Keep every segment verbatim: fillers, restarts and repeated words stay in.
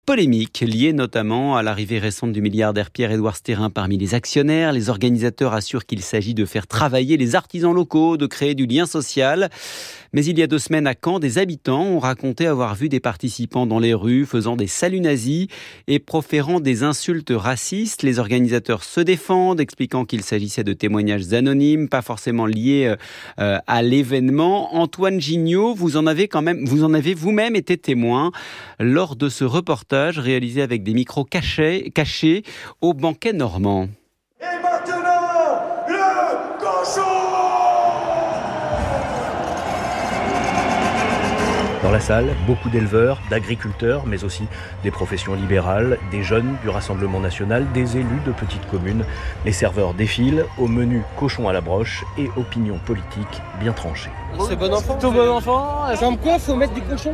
Polémique liée notamment à l'arrivée récente du milliardaire Pierre-Édouard Stérin parmi les actionnaires. Les organisateurs assurent qu'il s'agit de faire travailler les artisans locaux, de créer du lien social. Mais il y a deux semaines à Caen, des habitants ont raconté avoir vu des participants dans les rues faisant des saluts nazis et proférant des insultes racistes. Les organisateurs se défendent, expliquant qu'il s'agissait de témoignages anonymes, pas forcément liés euh, à l'événement. Antoine Gignot, vous en avez quand même, vous en avez vous-même été témoin lors de ce reportage réalisé avec des micros cachés, cachés au banquet normand. Et maintenant, le cochon! Dans la salle, beaucoup d'éleveurs, d'agriculteurs, mais aussi des professions libérales, des jeunes du Rassemblement national, des élus de petites communes. Les serveurs défilent au menu cochon à la broche et opinion politique bien tranchée. C'est bon enfant, tout bon enfant. Comme quoi, faut mettre du cochon.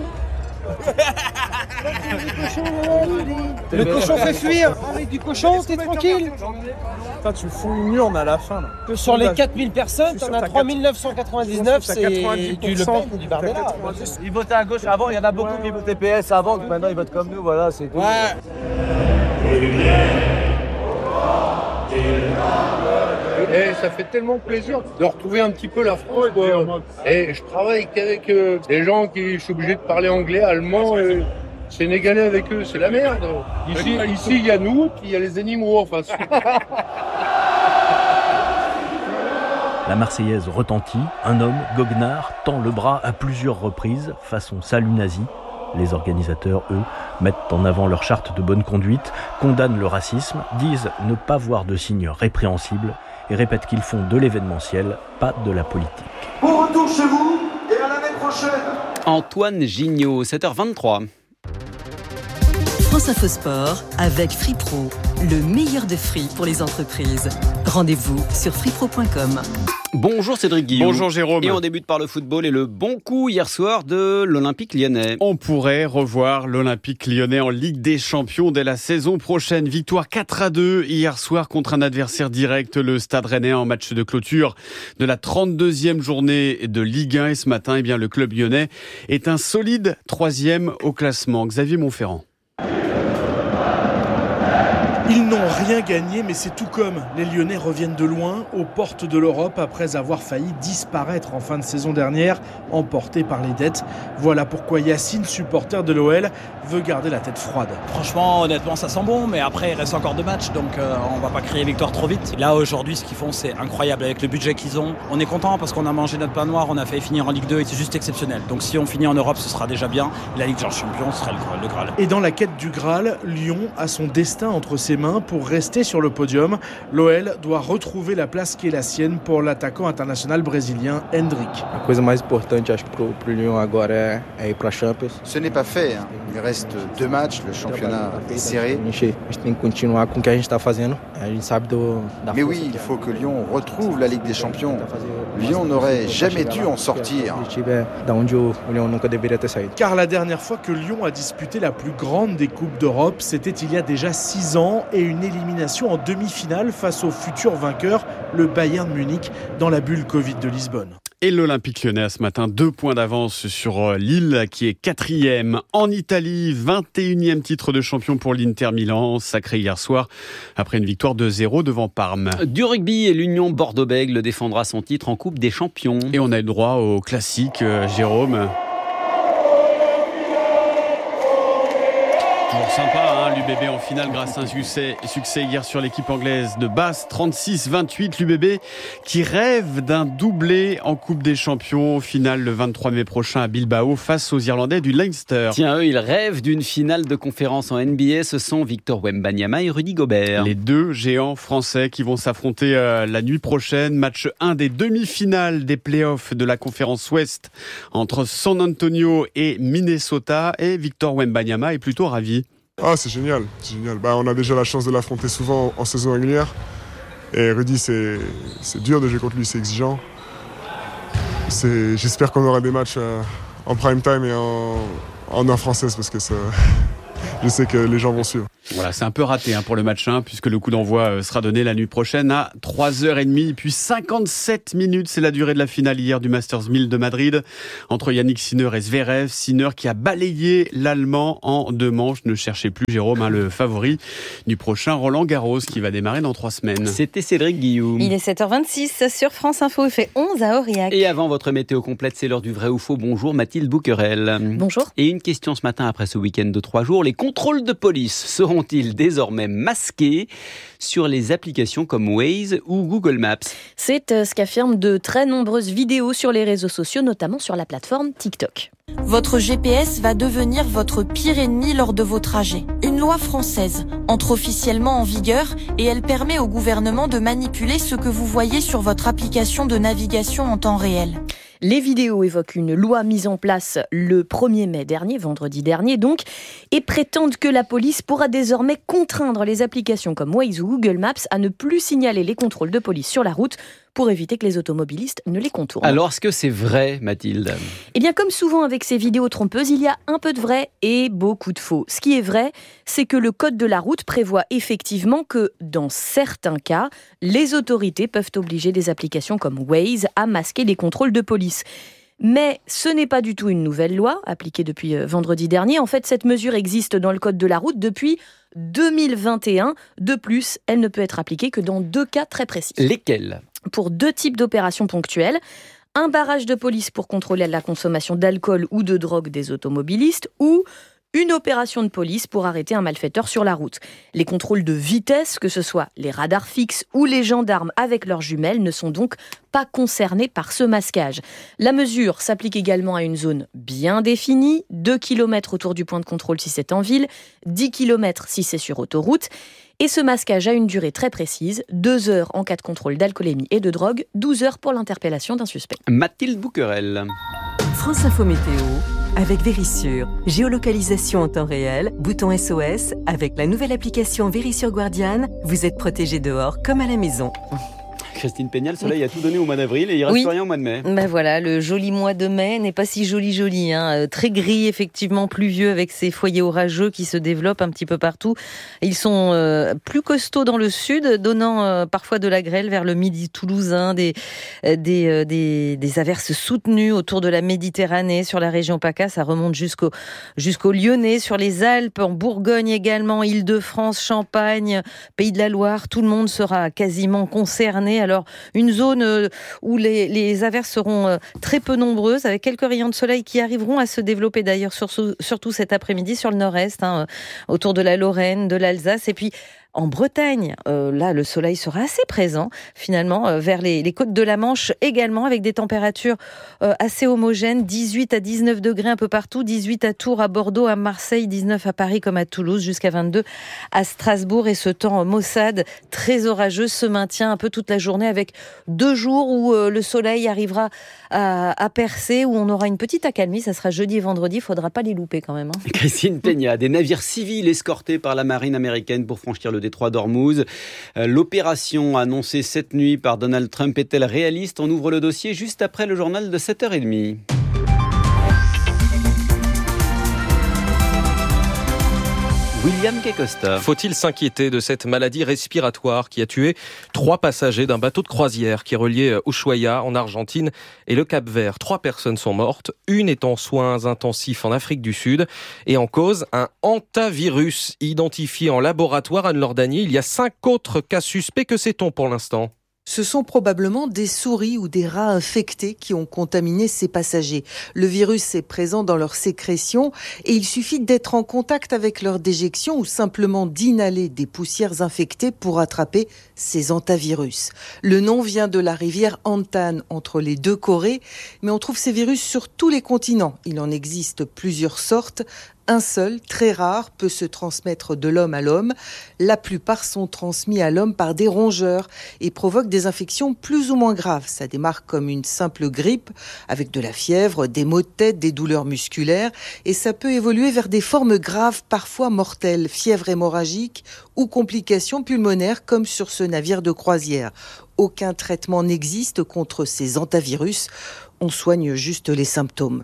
Le cochon fait fuir. Avec du cochon, t'es tranquille. Putain, tu fous une urne à la fin. Là. Que sur les quatre mille personnes, t'en as trois mille neuf cent quatre-vingt-dix-neuf, c'est du Le Pen et du Bardella. Ils votaient à gauche avant, il y en a beaucoup ouais. qui votaient P S avant, maintenant ils votent comme nous, voilà, c'est tout. Ouais. Et ça fait tellement plaisir de retrouver un petit peu la France. Quoi. Et je travaille qu'avec euh, des gens qui je suis obligé de parler anglais, allemand, et sénégalais avec eux, c'est la merde. Ici, ici il y a nous, puis il y a les animaux en face. La Marseillaise retentit, un homme, goguenard, tend le bras à plusieurs reprises, façon salut nazi. Les organisateurs, eux, mettent en avant leur charte de bonne conduite, condamnent le racisme, disent ne pas voir de signes répréhensibles et répètent qu'ils font de l'événementiel, pas de la politique. Bon retour chez vous et à l'année prochaine. Antoine Gignot, sept heures vingt-trois. France Info Sport avec Free Pro, le meilleur de free pour les entreprises. Rendez-vous sur free pro point com. Bonjour Cédric Guillaume. Bonjour Jérôme. Et on débute par le football et le bon coup hier soir de l'Olympique Lyonnais. On pourrait revoir l'Olympique Lyonnais en Ligue des Champions dès la saison prochaine. Victoire quatre à deux hier soir contre un adversaire direct, le Stade Rennais, en match de clôture de la trente-deuxième journée de Ligue un. Et ce matin, eh bien, le club lyonnais est un solide troisième au classement. Xavier Monferrand. Ils n'ont rien gagné, mais c'est tout comme. Les Lyonnais reviennent de loin, aux portes de l'Europe, après avoir failli disparaître en fin de saison dernière, emportés par les dettes. Voilà pourquoi Yacine, supporter de l'O L, veut garder la tête froide. Franchement, honnêtement, ça sent bon, mais après, il reste encore deux matchs, donc euh, on va pas crier victoire trop vite. Là, aujourd'hui, ce qu'ils font, c'est incroyable. Avec le budget qu'ils ont, on est content parce qu'on a mangé notre pain noir, on a fait finir en Ligue deux, et c'est juste exceptionnel. Donc si on finit en Europe, ce sera déjà bien. La Ligue des Champions sera le, le Graal. Et dans la quête du Graal, Lyon a son destin entre ses mains pour rester sur le podium. L'O L doit retrouver la place qui est la sienne pour l'attaquant international brésilien Hendrick. La coisa mais importante, acho que pro, pro Lyon agora é, é ir para Champions. Ce n'est pas fait, hein. Il reste deux matchs, le championnat est serré. A gente tem que continuar com o que a gente está fazendo. A gente sabe do da Mais oui, il faut que Lyon retrouve la Ligue des Champions. Lyon n'aurait jamais dû en sortir. Da onde o Lyon nunca deveria ter saído. Car la dernière fois que Lyon a disputé la plus grande des coupes d'Europe, c'était il y a déjà six ans et une élimination en demi-finale face au futur vainqueur, le Bayern Munich, dans la bulle Covid de Lisbonne. Et l'Olympique Lyonnais a ce matin deux points d'avance sur Lille qui est quatrième. En Italie, vingt et unième titre de champion pour l'Inter Milan, sacré hier soir après une victoire de zéro devant Parme. Du rugby, et l'Union Bordeaux-Bègles défendra son titre en Coupe des Champions. Et on a le droit au classique, euh, Jérôme. Toujours sympa, hein, l'U B B en finale grâce à un succès, succès hier sur l'équipe anglaise de Bath, trente-six vingt-huit. L'U B B qui rêve d'un doublé en Coupe des Champions, finale le vingt-trois mai prochain à Bilbao face aux Irlandais du Leinster. Tiens, eux, ils rêvent d'une finale de conférence en N B A. Ce sont Victor Wembanyama et Rudy Gobert. Les deux géants français qui vont s'affronter euh, la nuit prochaine. Match un des demi-finales des playoffs de la conférence Ouest entre San Antonio et Minnesota. Et Victor Wembanyama est plutôt ravi. Ah, c'est génial, c'est génial. Bah, on a déjà la chance de l'affronter souvent en saison régulière. Et Rudy, c'est, c'est dur de jouer contre lui, c'est exigeant. C'est, j'espère qu'on aura des matchs euh, en prime time et en, en heure française parce que ça, je sais que les gens vont suivre. Voilà, c'est un peu raté hein, pour le match un, puisque le coup d'envoi sera donné la nuit prochaine à trois heures trente, puis cinquante-sept minutes. C'est la durée de la finale hier du Masters mille de Madrid, entre Yannick Sinner et Zverev. Sinner qui a balayé l'Allemand en deux manches. Ne cherchez plus, Jérôme, hein, le favori du prochain Roland Garros, qui va démarrer dans trois semaines. C'était Cédric Guillaume. Il est sept heures vingt-six sur France Info, il fait onze à Aurillac. Et avant votre météo complète, c'est l'heure du vrai ou faux. Bonjour Mathilde Bouquerel. Bonjour. Et une question ce matin après ce week-end de trois jours. Les contrôles de police seront-ils désormais masqués sur les applications comme Waze ou Google Maps? C'est ce qu'affirment de très nombreuses vidéos sur les réseaux sociaux, notamment sur la plateforme TikTok. Votre G P S va devenir votre pire ennemi lors de vos trajets. Une loi française entre officiellement en vigueur et elle permet au gouvernement de manipuler ce que vous voyez sur votre application de navigation en temps réel. Les vidéos évoquent une loi mise en place le premier mai dernier, vendredi dernier donc, et prétendent que la police pourra désormais contraindre les applications comme Waze ou Google Maps à ne plus signaler les contrôles de police sur la route pour éviter que les automobilistes ne les contournent. Alors, est-ce que c'est vrai, Mathilde ? Eh bien, comme souvent avec ces vidéos trompeuses, il y a un peu de vrai et beaucoup de faux. Ce qui est vrai, c'est que le code de la route prévoit effectivement que, dans certains cas, les autorités peuvent obliger des applications comme Waze à masquer les contrôles de police. Mais ce n'est pas du tout une nouvelle loi, appliquée depuis vendredi dernier. En fait, cette mesure existe dans le code de la route depuis deux mille vingt et un. De plus, elle ne peut être appliquée que dans deux cas très précis. Lesquels ? Pour deux types d'opérations ponctuelles. Un barrage de police pour contrôler la consommation d'alcool ou de drogue des automobilistes ou une opération de police pour arrêter un malfaiteur sur la route. Les contrôles de vitesse, que ce soit les radars fixes ou les gendarmes avec leurs jumelles, ne sont donc pas concernés par ce masquage. La mesure s'applique également à une zone bien définie, deux kilomètres autour du point de contrôle si c'est en ville, dix kilomètres si c'est sur autoroute. Et ce masquage a une durée très précise, deux heures en cas de contrôle d'alcoolémie et de drogue, douze heures pour l'interpellation d'un suspect. Mathilde Bouquerel. France Info Météo avec Vérissure. Géolocalisation en temps réel, bouton S O S. Avec la nouvelle application Vérissure Guardian, vous êtes protégé dehors comme à la maison. Christine Pénial, le soleil a tout donné au mois d'avril et il ne reste oui. plus rien au mois de mai. Ben voilà, le joli mois de mai n'est pas si joli joli, hein. Très gris, effectivement, pluvieux avec ces foyers orageux qui se développent un petit peu partout. Ils sont euh, plus costauds dans le sud, donnant euh, parfois de la grêle vers le midi toulousain, des, des, euh, des, des averses soutenues autour de la Méditerranée, sur la région PACA, ça remonte jusqu'au, jusqu'au Lyonnais, sur les Alpes, en Bourgogne également, Île-de-France, Champagne, Pays de la Loire, tout le monde sera quasiment concerné. Alors, une zone où les, les averses seront très peu nombreuses, avec quelques rayons de soleil qui arriveront à se développer d'ailleurs, surtout, surtout cet après-midi sur le nord-est, hein, autour de la Lorraine, de l'Alsace, et puis en Bretagne, euh, là, le soleil sera assez présent, finalement, euh, vers les, les côtes de la Manche également, avec des températures euh, assez homogènes, dix-huit à dix-neuf degrés un peu partout, dix-huit à Tours, à Bordeaux, à Marseille, dix-neuf à Paris comme à Toulouse, jusqu'à vingt-deux à Strasbourg. Et ce temps maussade, très orageux, se maintient un peu toute la journée, avec deux jours où euh, le soleil arrivera à, à percer, où on aura une petite accalmie. Ça sera jeudi et vendredi, il ne faudra pas les louper quand même. Hein. Christine Peña, des navires civils escortés par la marine américaine pour franchir le détroit d'Ormuz. L'opération annoncée cette nuit par Donald Trump est-elle réaliste? On ouvre le dossier juste après le journal de sept heures trente. William Kekosta. Faut-il s'inquiéter de cette maladie respiratoire qui a tué trois passagers d'un bateau de croisière qui reliait Ushuaia en Argentine et le Cap-Vert? Trois personnes sont mortes, une est en soins intensifs en Afrique du Sud et en cause un hantavirus identifié en laboratoire. Anne-Laure Danier, il y a cinq autres cas suspects. Que sait-on pour l'instant? Ce sont probablement des souris ou des rats infectés qui ont contaminé ces passagers. Le virus est présent dans leurs sécrétions et il suffit d'être en contact avec leur déjection ou simplement d'inhaler des poussières infectées pour attraper ces hantavirus. Le nom vient de la rivière Hantan entre les deux Corées, mais on trouve ces virus sur tous les continents. Il en existe plusieurs sortes. Un seul, très rare, peut se transmettre de l'homme à l'homme. La plupart sont transmis à l'homme par des rongeurs et provoquent des infections plus ou moins graves. Ça démarre comme une simple grippe, avec de la fièvre, des maux de tête, des douleurs musculaires, et ça peut évoluer vers des formes graves, parfois mortelles, fièvre hémorragique ou complications pulmonaires, comme sur ce navire de croisière. Aucun traitement n'existe contre ces hantavirus. On soigne juste les symptômes.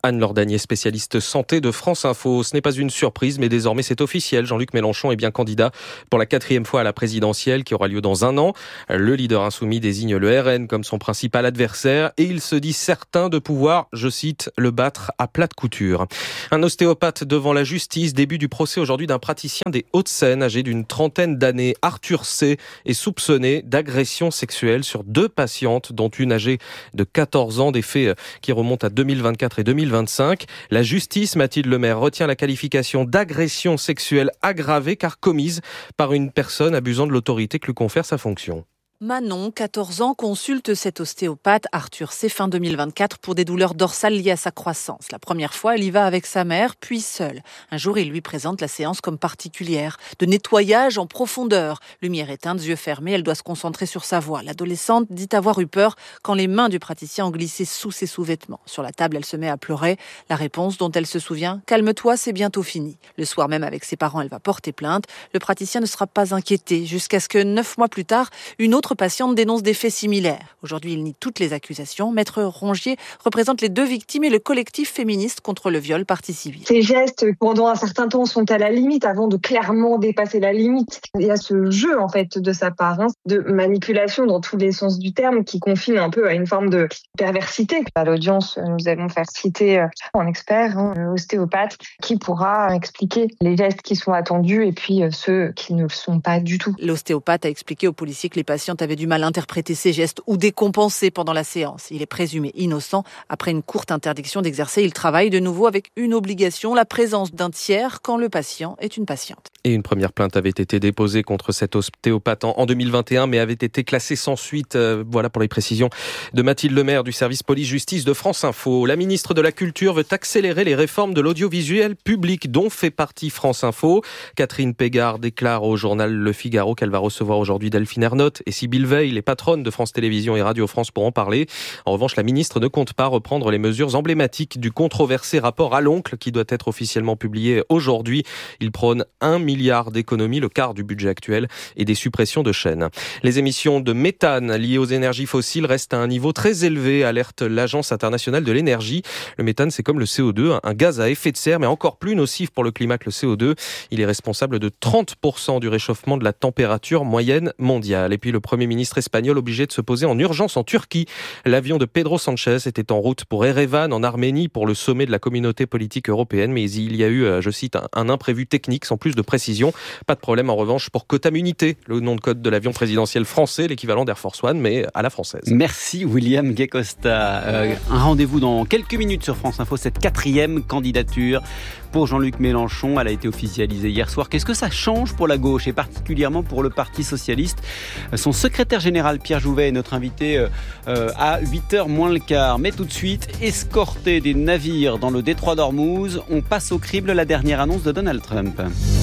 Anne-Laure Danier, spécialiste santé de France Info. Ce n'est pas une surprise, mais désormais c'est officiel. Jean-Luc Mélenchon est bien candidat pour la quatrième fois à la présidentielle qui aura lieu dans un an. Le leader insoumis désigne le R N comme son principal adversaire et il se dit certain de pouvoir, je cite, le battre à plate couture. Un ostéopathe devant la justice, début du procès aujourd'hui d'un praticien des Hauts-de-Seine âgé d'une trentaine d'années. Arthur C. est soupçonné d'agression sexuelle sur deux patientes, dont une âgée de quatorze ans, des faits qui remontent à deux mille vingt-quatre et deux mille vingt-cinq. La justice, Mathilde Lemaire, retient la qualification d'agression sexuelle aggravée car commise par une personne abusant de l'autorité que lui confère sa fonction. Manon, quatorze ans, consulte cet ostéopathe Arthur C. fin deux mille vingt-quatre pour des douleurs dorsales liées à sa croissance. La première fois, elle y va avec sa mère, puis seule. Un jour, il lui présente la séance comme particulière, de nettoyage en profondeur. Lumière éteinte, yeux fermés, elle doit se concentrer sur sa voix. L'adolescente dit avoir eu peur quand les mains du praticien ont glissé sous ses sous-vêtements. Sur la table, elle se met à pleurer. La réponse dont elle se souvient, « Calme-toi, c'est bientôt fini ». Le soir même, avec ses parents, elle va porter plainte. Le praticien ne sera pas inquiété, jusqu'à ce que, neuf mois plus tard, une autre patiente dénonce des faits similaires. Aujourd'hui, il nie toutes les accusations. Maître Rongier représente les deux victimes et le collectif féministe contre le viol partie civile. Ces gestes, pendant un certain temps, sont à la limite avant de clairement dépasser la limite. Il y a ce jeu, en fait, de sa part, hein, de manipulation dans tous les sens du terme qui confine un peu à une forme de perversité. À l'audience, nous allons faire citer un expert, hein, ostéopathe, qui pourra expliquer les gestes qui sont attendus et puis ceux qui ne le sont pas du tout. L'ostéopathe a expliqué aux policiers que les patients avait du mal à interpréter ses gestes ou décompenser pendant la séance. Il est présumé innocent. Après une courte interdiction d'exercer, il travaille de nouveau avec une obligation, la présence d'un tiers quand le patient est une patiente. Et une première plainte avait été déposée contre cet ostéopathe en deux mille vingt et un, mais avait été classée sans suite. Euh, voilà pour les précisions de Mathilde Lemaire du service police-justice de France Info. La ministre de la Culture veut accélérer les réformes de l'audiovisuel public dont fait partie France Info. Catherine Pégard déclare au journal Le Figaro qu'elle va recevoir aujourd'hui Delphine Ernotte et Sybille Veil, les patronnes de France Télévisions et Radio France pour en parler. En revanche, la ministre ne compte pas reprendre les mesures emblématiques du controversé rapport à l'oncle qui doit être officiellement publié aujourd'hui. Il prône un milliard d'économies, le quart du budget actuel, et des suppressions de chaînes. Les émissions de méthane liées aux énergies fossiles restent à un niveau très élevé, alerte l'Agence internationale de l'énergie. Le méthane, c'est comme le C O deux, un gaz à effet de serre, mais encore plus nocif pour le climat que le C O deux. Il est responsable de trente pour cent du réchauffement de la température moyenne mondiale. Et puis le Premier ministre espagnol obligé de se poser en urgence en Turquie. L'avion de Pedro Sanchez était en route pour Erevan, en Arménie, pour le sommet de la communauté politique européenne, mais il y a eu, je cite, un imprévu technique sans plus de précision. Pas de problème en revanche pour Kotamunité, le nom de code de l'avion présidentiel français, l'équivalent d'Air Force One, mais à la française. Merci William Guecosta. Euh, un rendez-vous dans quelques minutes sur France Info, cette quatrième candidature pour Jean-Luc Mélenchon. Elle a été officialisée hier soir. Qu'est-ce que ça change pour la gauche et particulièrement pour le Parti socialiste ? Son secrétaire général Pierre Jouvet est notre invité euh, à huit heures moins le quart. Mais tout de suite, escorter des navires dans le détroit d'Ormuz, on passe au crible la dernière annonce de Donald Trump.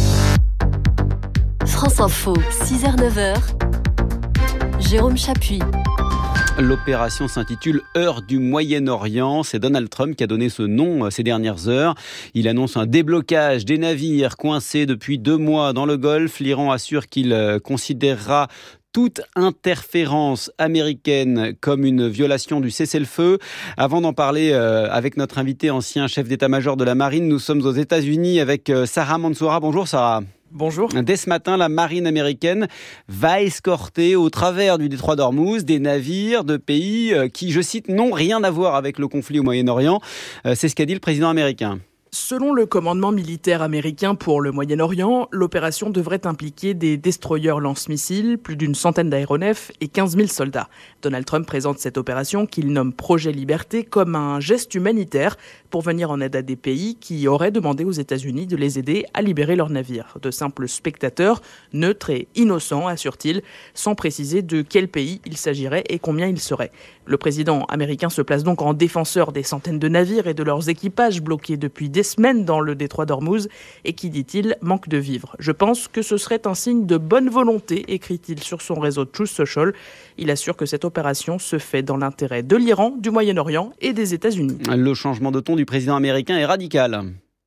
France Info, six heures neuf heures. Jérôme Chapuis. L'opération s'intitule Heure du Moyen-Orient. C'est Donald Trump qui a donné ce nom ces dernières heures. Il annonce un déblocage des navires coincés depuis deux mois dans le Golfe. L'Iran assure qu'il considérera toute interférence américaine comme une violation du cessez-le-feu. Avant d'en parler euh, avec notre invité, ancien chef d'état-major de la marine, nous sommes aux États-Unis avec euh, Sarah Mansoura. Bonjour Sarah. Bonjour. Dès ce matin, la marine américaine va escorter au travers du détroit d'Ormuz des navires de pays euh, qui, je cite, n'ont rien à voir avec le conflit au Moyen-Orient. Euh, c'est ce qu'a dit le président américain. Selon le commandement militaire américain pour le Moyen-Orient, l'opération devrait impliquer des destroyers lance-missiles, plus d'une centaine d'aéronefs et quinze mille soldats. Donald Trump présente cette opération qu'il nomme Projet Liberté comme un geste humanitaire pour venir en aide à des pays qui auraient demandé aux États-Unis de les aider à libérer leurs navires. De simples spectateurs, neutres et innocents, assure-t-il, sans préciser de quel pays il s'agirait et combien il serait. Le président américain se place donc en défenseur des centaines de navires et de leurs équipages bloqués depuis des semaines dans le détroit d'Ormuz et qui, dit-il, manque de vivre. Je pense que ce serait un signe de bonne volonté, écrit-il sur son réseau Truth Social. Il assure que cette opération se fait dans l'intérêt de l'Iran, du Moyen-Orient et des États-Unis. Le changement de ton du président américain est radical.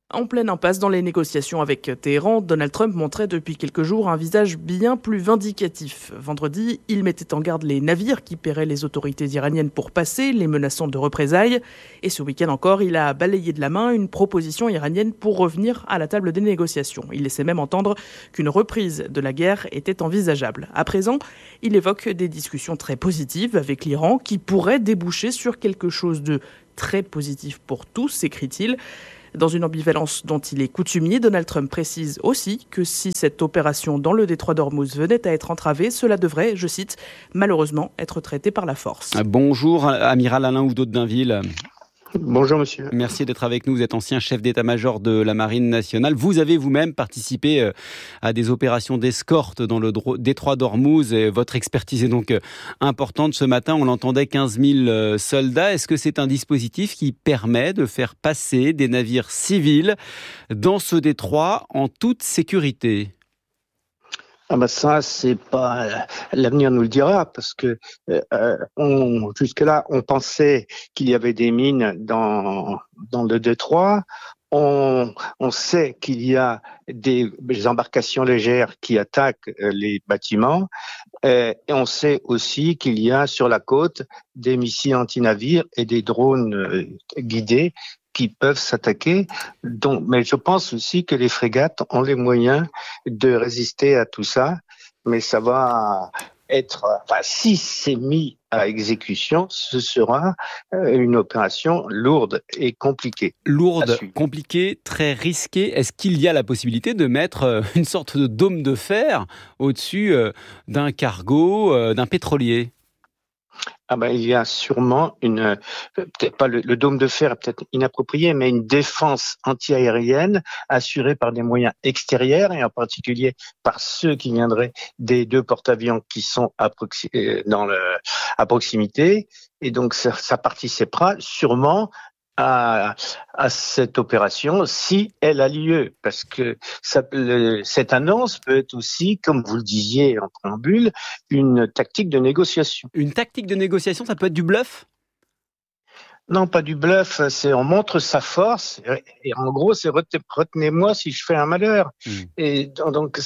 En pleine impasse dans les négociations avec Téhéran, Donald Trump montrait depuis quelques jours un visage bien plus vindicatif. Vendredi, il mettait en garde les navires qui paieraient les autorités iraniennes pour passer, les menaçant de représailles. Et ce week-end encore, il a balayé de la main une proposition iranienne pour revenir à la table des négociations. Il laissait même entendre qu'une reprise de la guerre était envisageable. À présent, il évoque des discussions très positives avec l'Iran qui pourraient déboucher sur quelque chose de très positif pour tous, écrit-il. Dans une ambivalence dont il est coutumier, Donald Trump précise aussi que si cette opération dans le détroit d'Ormuz venait à être entravée, cela devrait, je cite, malheureusement être traité par la force. Bonjour, amiral Alain Oudot de Dainville. Bonjour monsieur. Merci d'être avec nous. Vous êtes ancien chef d'état-major de la Marine nationale. Vous avez vous-même participé à des opérations d'escorte dans le détroit d'Ormuz. Et votre expertise est donc importante. Ce matin, on entendait quinze mille soldats. Est-ce que c'est un dispositif qui permet de faire passer des navires civils dans ce détroit en toute sécurité ? Ah bah ça, c'est pas l'avenir nous le dira, parce que euh, on, jusque-là, on pensait qu'il y avait des mines dans dans le détroit. On, on sait qu'il y a des, des embarcations légères qui attaquent les bâtiments, euh, et on sait aussi qu'il y a sur la côte des missiles anti-navires et des drones euh, guidés qui peuvent s'attaquer. Donc, mais je pense aussi que les frégates ont les moyens de résister à tout ça, mais ça va être, enfin, si c'est mis à exécution, ce sera une opération lourde et compliquée. Lourde, compliquée, très risquée. Est-ce qu'il y a la possibilité de mettre une sorte de dôme de fer au-dessus d'un cargo, d'un pétrolier ? Ah ben, il y a sûrement une, peut-être pas le, le dôme de fer est peut-être inapproprié, mais une défense anti-aérienne assurée par des moyens extérieurs et en particulier par ceux qui viendraient des deux porte-avions qui sont à, proxi- dans le, à proximité. Et donc, ça, ça participera sûrement à, à cette opération si elle a lieu, parce que ça, le, cette annonce peut être aussi, comme vous le disiez en préambule, une tactique de négociation. Une tactique de négociation, ça peut être du bluff ? Non, pas du bluff, c'est on montre sa force et en gros c'est retenez-moi si je fais un malheur. Mmh. Et donc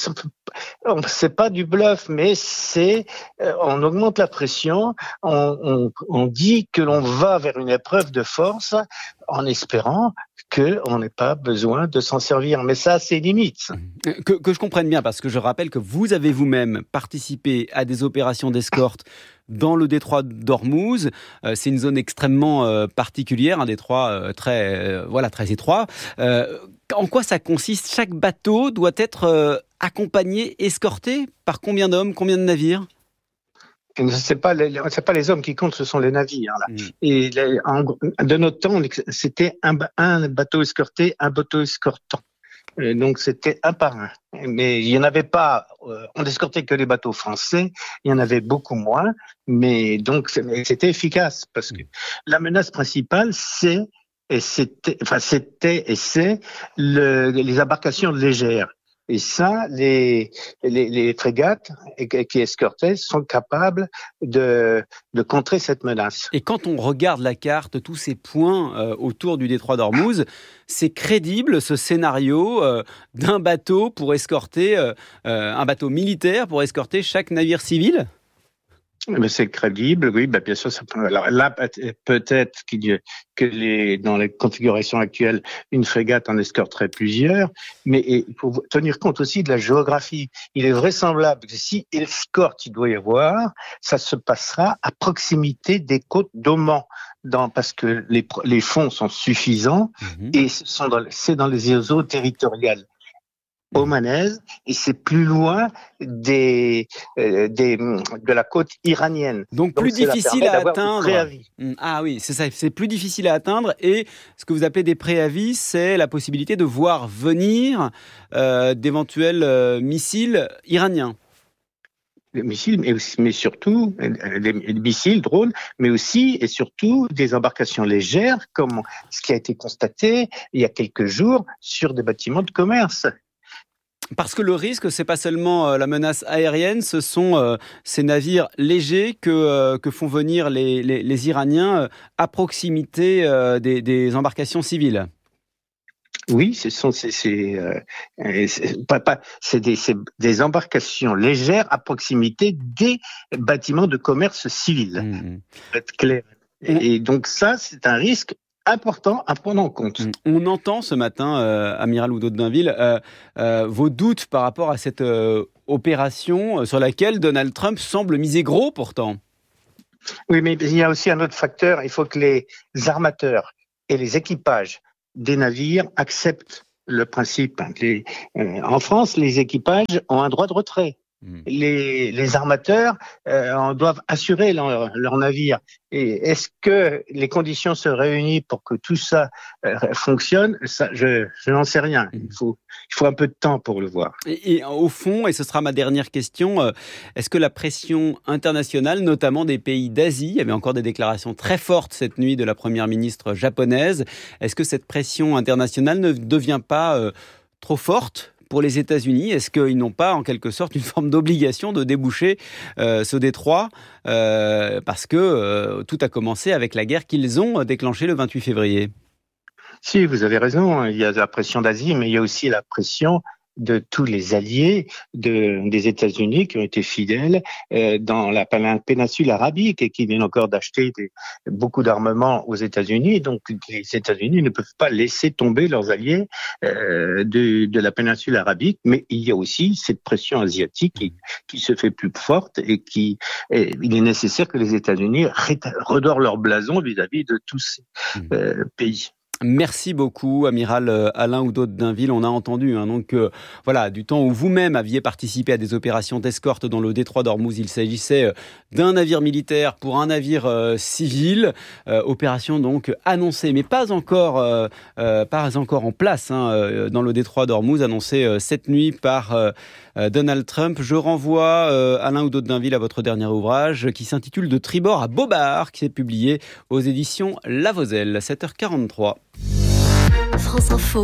c'est pas du bluff, mais c'est on augmente la pression, on, on, on dit que l'on va vers une épreuve de force en espérant qu'on n'ait pas besoin de s'en servir. Mais ça, c'est limite. Que, que je comprenne bien, parce que je rappelle que vous avez vous-même participé à des opérations d'escorte dans le détroit d'Ormuz. Euh, c'est une zone extrêmement euh, particulière, un détroit euh, très, euh, voilà, très étroit. Euh, en quoi ça consiste ? Chaque bateau doit être euh, accompagné, escorté par combien d'hommes, combien de navires ? C'est pas les, c'est pas les hommes qui comptent, ce sont les navires. Là. Mmh. Et les, en, de notre temps, c'était un, un bateau escorté, un bateau escortant. Et donc c'était un par un. Mais il y en avait pas. Euh, on escortait que les bateaux français. Il y en avait beaucoup moins. Mais donc c'était efficace parce que la menace principale, c'est et c'était, enfin c'était et c'est le, les embarcations légères. Et ça, les, les, les frégates qui escortaient sont capables de, de contrer cette menace. Et quand on regarde la carte, tous ces points euh, autour du détroit d'Ormuz, c'est crédible ce scénario euh, d'un bateau pour escorter, euh, un bateau militaire pour escorter chaque navire civil ? Mais c'est crédible, oui, ben bien sûr. Ça peut, alors là, peut-être qu'il y a, que les, dans les configurations actuelles, une frégate en escorterait plusieurs, mais il faut tenir compte aussi de la géographie. Il est vraisemblable que si escorte il doit y avoir, ça se passera à proximité des côtes d'Oman. Dans, parce que les, les fonds sont suffisants mmh. et ce sont dans, c'est dans les eaux territoriales omanaise et c'est plus loin des, euh, des de la côte iranienne. Donc, Donc plus difficile à atteindre. Ah oui, c'est ça, c'est plus difficile à atteindre et ce que vous appelez des préavis, c'est la possibilité de voir venir euh, d'éventuels euh, missiles iraniens. Les missiles, mais, mais surtout des missiles, drones, mais aussi et surtout des embarcations légères, comme ce qui a été constaté il y a quelques jours sur des bâtiments de commerce. Parce que le risque, c'est pas seulement la menace aérienne, ce sont euh, ces navires légers que, euh, que font venir les, les, les Iraniens à proximité euh, des, des embarcations civiles. Oui, ce sont c'est, c'est, euh, c'est, pas, pas, c'est, des, c'est des embarcations légères à proximité des bâtiments de commerce civil. Mmh. Pour être clair. Mmh. Et donc ça, c'est un risque important à prendre en compte. On entend ce matin, euh, Amiral Oudot d'Ainville, euh, euh, vos doutes par rapport à cette euh, opération sur laquelle Donald Trump semble miser gros pourtant. Oui, mais il y a aussi un autre facteur. Il faut que les armateurs et les équipages des navires acceptent le principe. Les, euh, en France, les équipages ont un droit de retrait. Mmh. Les, les armateurs euh, doivent assurer leur, leur navire. Et est-ce que les conditions se réunissent pour que tout ça euh, fonctionne ? Ça, je, je n'en sais rien. Il faut, il faut un peu de temps pour le voir. Et, et au fond, et ce sera ma dernière question, euh, est-ce que la pression internationale, notamment des pays d'Asie, il y avait encore des déclarations très fortes cette nuit de la première ministre japonaise, est-ce que cette pression internationale ne devient pas euh, trop forte pour les États-Unis? Est-ce qu'ils n'ont pas, en quelque sorte, une forme d'obligation de déboucher euh, ce détroit euh, parce que euh, tout a commencé avec la guerre qu'ils ont déclenchée le vingt-huit février? Si, vous avez raison. Il y a la pression d'Asie, mais il y a aussi la pression de tous les alliés de, des États-Unis qui ont été fidèles euh, dans la péninsule arabique et qui viennent encore d'acheter des, beaucoup d'armements aux États-Unis. Donc les États-Unis ne peuvent pas laisser tomber leurs alliés euh, de, de la péninsule arabique. Mais il y a aussi cette pression asiatique qui, qui se fait plus forte et qui et il est nécessaire que les États-Unis redorent leur blason vis-à-vis de tous ces euh, pays. Merci beaucoup, Amiral Alain Oudot d'Ainville. On a entendu hein, donc euh, voilà du temps où vous-même aviez participé à des opérations d'escorte dans le détroit d'Ormuz. Il s'agissait d'un navire militaire pour un navire euh, civil. Euh, opération donc annoncée, mais pas encore, euh, euh, pas encore en place hein, euh, dans le détroit d'Ormuz, annoncée euh, cette nuit par euh, Donald Trump. Je renvoie euh, Alain Oudot d'Ainville à votre dernier ouvrage qui s'intitule De tribord à bobard, qui est publié aux éditions La Vozelle. sept heures quarante-trois. France Info,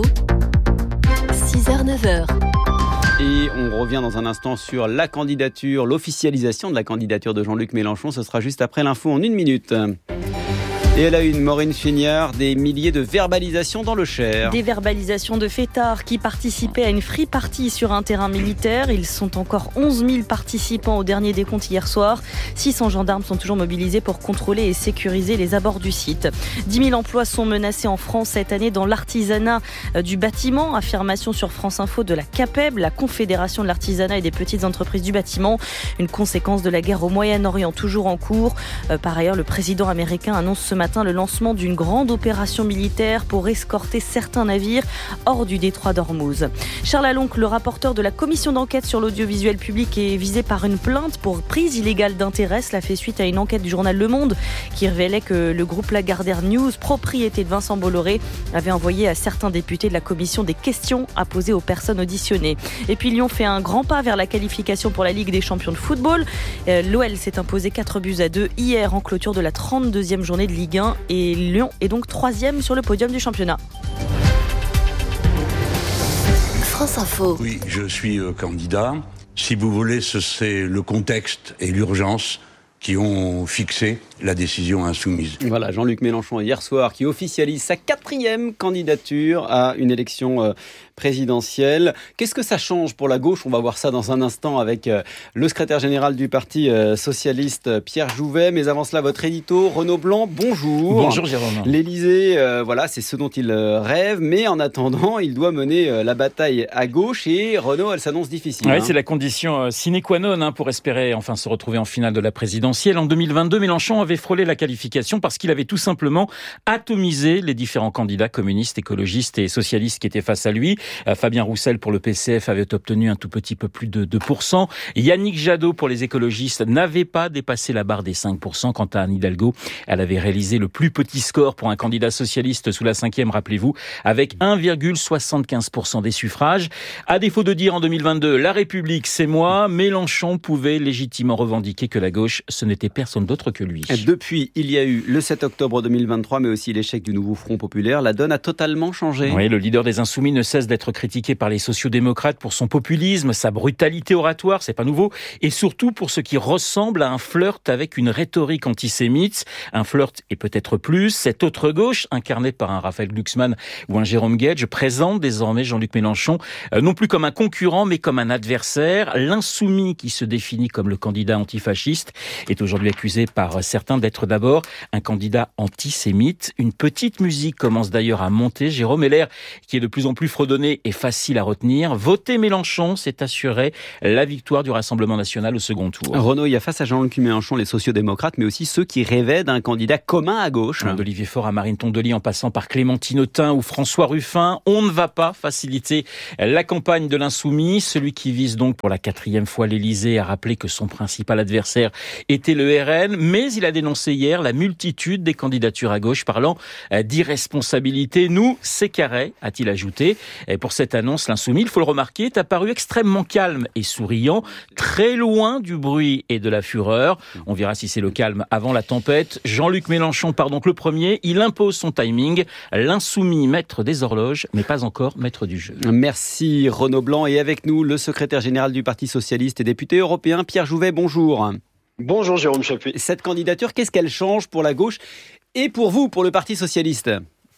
six heures neuf heures. Et on revient dans un instant sur la candidature, l'officialisation de la candidature de Jean-Luc Mélenchon. Ce sera juste après l'info en une minute. Et elle a une Maureen Feignard, des milliers de verbalisations dans le Cher. Des verbalisations de fêtards qui participaient à une free party sur un terrain militaire. Ils sont encore onze mille participants au dernier décompte hier soir. six cents gendarmes sont toujours mobilisés pour contrôler et sécuriser les abords du site. dix mille emplois sont menacés en France cette année dans l'artisanat du bâtiment. Affirmation sur France Info de la CAPEB, la Confédération de l'artisanat et des petites entreprises du bâtiment. Une conséquence de la guerre au Moyen-Orient toujours en cours. Par ailleurs, le président américain annonce ce matin le lancement d'une grande opération militaire pour escorter certains navires hors du détroit d'Ormuz. Charles Alonc, le rapporteur de la commission d'enquête sur l'audiovisuel public, est visé par une plainte pour prise illégale d'intérêt. Cela fait suite à une enquête du journal Le Monde qui révélait que le groupe Lagardère News, propriété de Vincent Bolloré, avait envoyé à certains députés de la commission des questions à poser aux personnes auditionnées. Et puis Lyon fait un grand pas vers la qualification pour la Ligue des champions de football. L'O L s'est imposé quatre buts à deux hier en clôture de la trente-deuxième journée de Ligue un et Lyon est donc troisième sur le podium du championnat. France Info. Oui, je suis euh, candidat. Si vous voulez, ce, c'est le contexte et l'urgence qui ont fixé la décision insoumise. Voilà, Jean-Luc Mélenchon hier soir qui officialise sa quatrième candidature à une élection euh, présidentielle. Qu'est-ce que ça change pour la gauche ? On va voir ça dans un instant avec euh, le secrétaire général du Parti euh, socialiste Pierre Jouvet. Mais avant cela, votre édito, Renaud Blanc, bonjour. Bonjour Jérôme. L'Élysée, euh, voilà, c'est ce dont il euh, rêve, mais en attendant, il doit mener euh, la bataille à gauche et Renaud, elle s'annonce difficile. Oui, hein. C'est la condition euh, sine qua non hein, pour espérer enfin se retrouver en finale de la présidentielle. En deux mille vingt-deux, Mélenchon avait frôlé la qualification parce qu'il avait tout simplement atomisé les différents candidats communistes, écologistes et socialistes qui étaient face à lui. Euh, Fabien Roussel pour le P C F avait obtenu un tout petit peu plus de deux pour cent. Yannick Jadot pour les écologistes n'avait pas dépassé la barre des cinq pour cent. Quant à Anne Hidalgo, elle avait réalisé le plus petit score pour un candidat socialiste sous la cinquième, rappelez-vous, avec un virgule soixante-quinze pour cent des suffrages. À défaut de dire en deux mille vingt-deux, la République c'est moi, Mélenchon pouvait légitimement revendiquer que la gauche, ce n'était personne d'autre que lui. Depuis, il y a eu le sept octobre deux mille vingt-trois, mais aussi l'échec du nouveau Front populaire. La donne a totalement changé. Oui, le leader des Insoumis ne cesse d'être critiqué par les sociodémocrates pour son populisme, sa brutalité oratoire, c'est pas nouveau, et surtout pour ce qui ressemble à un flirt avec une rhétorique antisémite. Un flirt et peut-être plus. Cette autre gauche, incarnée par un Raphaël Glucksmann ou un Jérôme Guedj, présente désormais Jean-Luc Mélenchon euh, non plus comme un concurrent, mais comme un adversaire. L'insoumis, qui se définit comme le candidat antifasciste, est aujourd'hui accusé par certains d'être d'abord un candidat antisémite. Une petite musique commence d'ailleurs à monter. Jérôme Heller, qui est de plus en plus fredonné et facile à retenir. Voter Mélenchon, c'est assurer la victoire du Rassemblement national au second tour. Renaud, il y a face à Jean-Luc Mélenchon les sociodémocrates, mais aussi ceux qui rêvaient d'un candidat commun à gauche. D'Olivier Faure à Marine Tondeli, en passant par Clémentine Autain ou François Ruffin, on ne va pas faciliter la campagne de l'insoumis. Celui qui vise donc pour la quatrième fois l'Élysée a rappelé que son principal adversaire était le R N, mais il a dénoncé hier la multitude des candidatures à gauche, parlant d'irresponsabilité. Nous, c'est carré, a-t-il ajouté. Et pour cette annonce, l'insoumis, il faut le remarquer, est apparu extrêmement calme et souriant, très loin du bruit et de la fureur. On verra si c'est le calme avant la tempête. Jean-Luc Mélenchon part donc le premier, il impose son timing. L'insoumis, maître des horloges, mais pas encore maître du jeu. Merci Renaud Blanc. Et avec nous, le secrétaire général du Parti socialiste et député européen, Pierre Jouvet. Bonjour. Bonjour Jérôme Chapuis. Cette candidature, qu'est-ce qu'elle change pour la gauche et pour vous, pour le Parti socialiste ?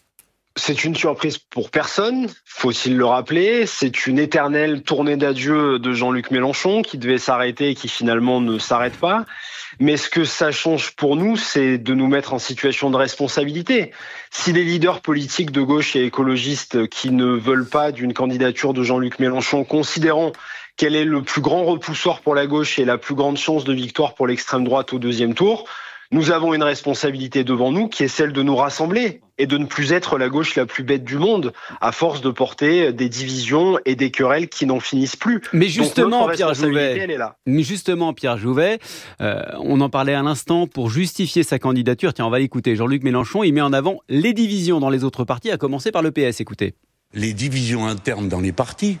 C'est une surprise pour personne, faut-il le rappeler. C'est une éternelle tournée d'adieu de Jean-Luc Mélenchon qui devait s'arrêter et qui finalement ne s'arrête pas. Mais ce que ça change pour nous, c'est de nous mettre en situation de responsabilité. Si les leaders politiques de gauche et écologistes qui ne veulent pas d'une candidature de Jean-Luc Mélenchon, considérant quel est le plus grand repoussoir pour la gauche et la plus grande chance de victoire pour l'extrême droite au deuxième tour, nous avons une responsabilité devant nous qui est celle de nous rassembler et de ne plus être la gauche la plus bête du monde à force de porter des divisions et des querelles qui n'en finissent plus. Mais justement, Donc, Pierre Jouvet, elle est là. mais justement, Pierre Jouvet, euh, on en parlait à l'instant, pour justifier sa candidature, tiens, on va l'écouter. Jean-Luc Mélenchon, il met en avant les divisions dans les autres partis, à commencer par le P S. Écoutez. Les divisions internes dans les partis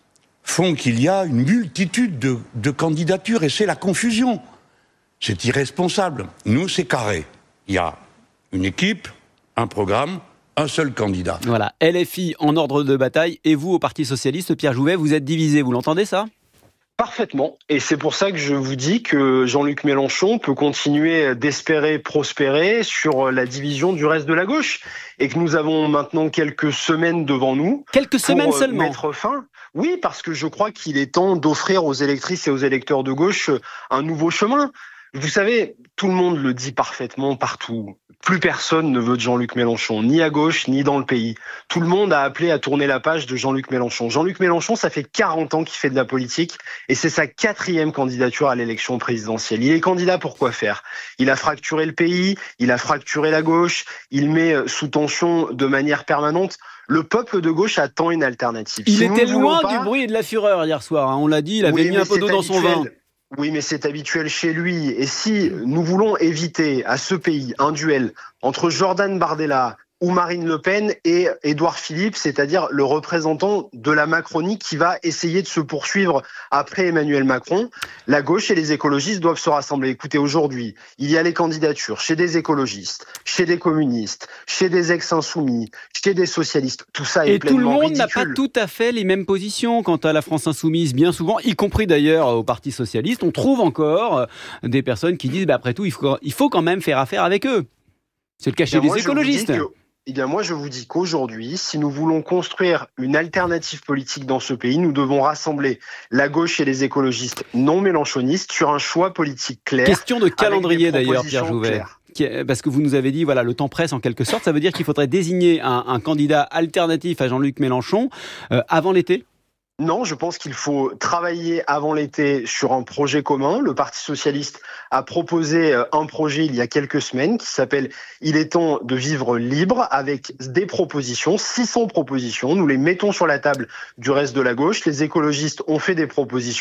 font qu'il y a une multitude de, de candidatures et c'est la confusion. C'est irresponsable. Nous, c'est carré. Il y a une équipe, un programme, un seul candidat. Voilà, L F I en ordre de bataille et vous, au Parti socialiste, Pierre Jouvet, vous êtes divisé. Vous l'entendez ça ? Parfaitement. Et c'est pour ça que je vous dis que Jean-Luc Mélenchon peut continuer d'espérer prospérer sur la division du reste de la gauche. Et que nous avons maintenant quelques semaines devant nous. Quelques semaines pour seulement. Mettre fin. Oui, parce que je crois qu'il est temps d'offrir aux électrices et aux électeurs de gauche un nouveau chemin. Vous savez, tout le monde le dit parfaitement partout. Plus personne ne veut de Jean-Luc Mélenchon, ni à gauche, ni dans le pays. Tout le monde a appelé à tourner la page de Jean-Luc Mélenchon. Jean-Luc Mélenchon, ça fait quarante ans qu'il fait de la politique et c'est sa quatrième candidature à l'élection présidentielle. Il est candidat pour quoi faire ? Il a fracturé le pays, il a fracturé la gauche, il met sous tension de manière permanente. Le peuple de gauche attend une alternative. Il si était loin pas... du bruit et de la fureur hier soir, hein. On l'a dit, il avait oui, mis un peu d'eau dans son vin. Oui, mais c'est habituel chez lui. Et si nous voulons éviter à ce pays un duel entre Jordan Bardella ou Marine Le Pen et Édouard Philippe, c'est-à-dire le représentant de la Macronie qui va essayer de se poursuivre après Emmanuel Macron, la gauche et les écologistes doivent se rassembler. Écoutez, aujourd'hui, il y a les candidatures chez des écologistes, chez des communistes, chez des ex-insoumis, chez des socialistes. Tout ça est et pleinement tout le monde ridicule. n'a pas tout à fait les mêmes positions quant à la France insoumise. Bien souvent, y compris d'ailleurs au Parti socialiste, on trouve encore des personnes qui disent bah, après tout, il faut, il faut quand même faire affaire avec eux. C'est le cas chez les écologistes. Eh bien, moi, je vous dis qu'aujourd'hui, si nous voulons construire une alternative politique dans ce pays, nous devons rassembler la gauche et les écologistes non mélenchonistes sur un choix politique clair. Question de calendrier d'ailleurs, Pierre Jouvet. Claires. Parce que vous nous avez dit, voilà, le temps presse en quelque sorte. Ça veut dire qu'il faudrait désigner un, un candidat alternatif à Jean-Luc Mélenchon euh, avant l'été ? Non, je pense qu'il faut travailler avant l'été sur un projet commun. Le Parti socialiste a proposé un projet il y a quelques semaines qui s'appelle « Il est temps de vivre libre » avec des propositions, six cents propositions. Nous les mettons sur la table du reste de la gauche. Les écologistes ont fait des propositions.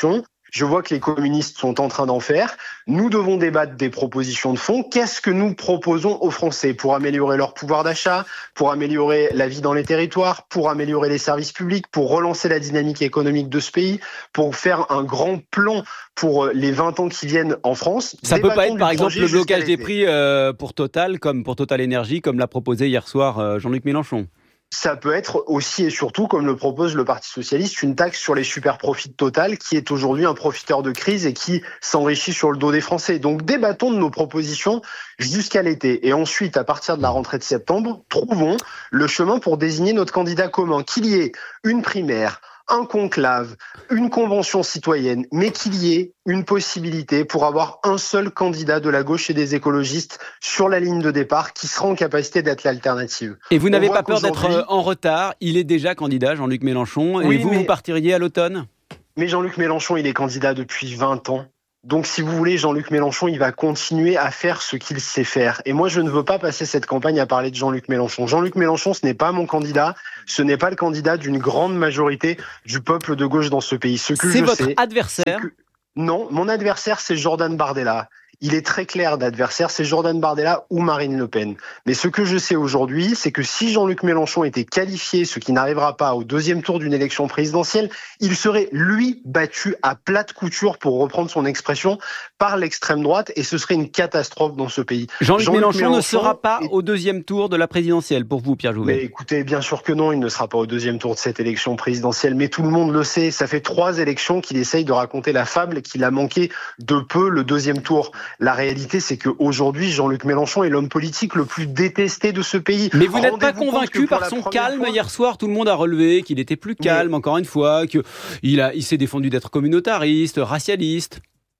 Je vois que les communistes sont en train d'en faire. Nous devons débattre des propositions de fond. Qu'est-ce que nous proposons aux Français pour améliorer leur pouvoir d'achat, pour améliorer la vie dans les territoires, pour améliorer les services publics, pour relancer la dynamique économique de ce pays, pour faire un grand plan pour les vingt ans qui viennent en France. Ça peut pas être, par exemple, le blocage des prix euh, pour Total, comme pour Total Énergie, comme l'a proposé hier soir euh, Jean-Luc Mélenchon. Ça peut être aussi et surtout, comme le propose le Parti socialiste, une taxe sur les super profits de Total, qui est aujourd'hui un profiteur de crise et qui s'enrichit sur le dos des Français. Donc débattons de nos propositions jusqu'à l'été. Et ensuite, à partir de la rentrée de septembre, trouvons le chemin pour désigner notre candidat commun. Qu'il y ait une primaire, un conclave, une convention citoyenne, mais qu'il y ait une possibilité pour avoir un seul candidat de la gauche et des écologistes sur la ligne de départ qui sera en capacité d'être l'alternative. Et vous n'avez pas peur d'être en retard? Il est déjà candidat, Jean-Luc Mélenchon, et oui, vous, mais... vous partiriez à l'automne? Mais Jean-Luc Mélenchon, il est candidat depuis vingt ans. Donc, si vous voulez, Jean-Luc Mélenchon, il va continuer à faire ce qu'il sait faire. Et moi, je ne veux pas passer cette campagne à parler de Jean-Luc Mélenchon. Jean-Luc Mélenchon, ce n'est pas mon candidat. Ce n'est pas le candidat d'une grande majorité du peuple de gauche dans ce pays. Ce que c'est je votre sais, adversaire que... Non, mon adversaire, c'est Jordan Bardella. Il est très clair d'adversaire, c'est Jordan Bardella ou Marine Le Pen. Mais ce que je sais aujourd'hui, c'est que si Jean-Luc Mélenchon était qualifié, ce qui n'arrivera pas au deuxième tour d'une élection présidentielle, il serait, lui, battu à plate couture, pour reprendre son expression, par l'extrême droite, et ce serait une catastrophe dans ce pays. Jean-Luc, Jean-Luc Mélenchon, Mélenchon ne sera pas est... au deuxième tour de la présidentielle, pour vous, Pierre Jouvet? Mais écoutez, bien sûr que non, il ne sera pas au deuxième tour de cette élection présidentielle, mais tout le monde le sait, ça fait trois élections qu'il essaye de raconter la fable qu'il a manqué de peu le deuxième tour. La réalité, c'est qu'aujourd'hui, Jean-Luc Mélenchon est l'homme politique le plus détesté de ce pays. Mais vous n'êtes pas convaincu par son calme? Fois... Hier soir, tout le monde a relevé qu'il était plus calme, mais... encore une fois, qu'il a, il s'est défendu d'être communautariste, racialiste.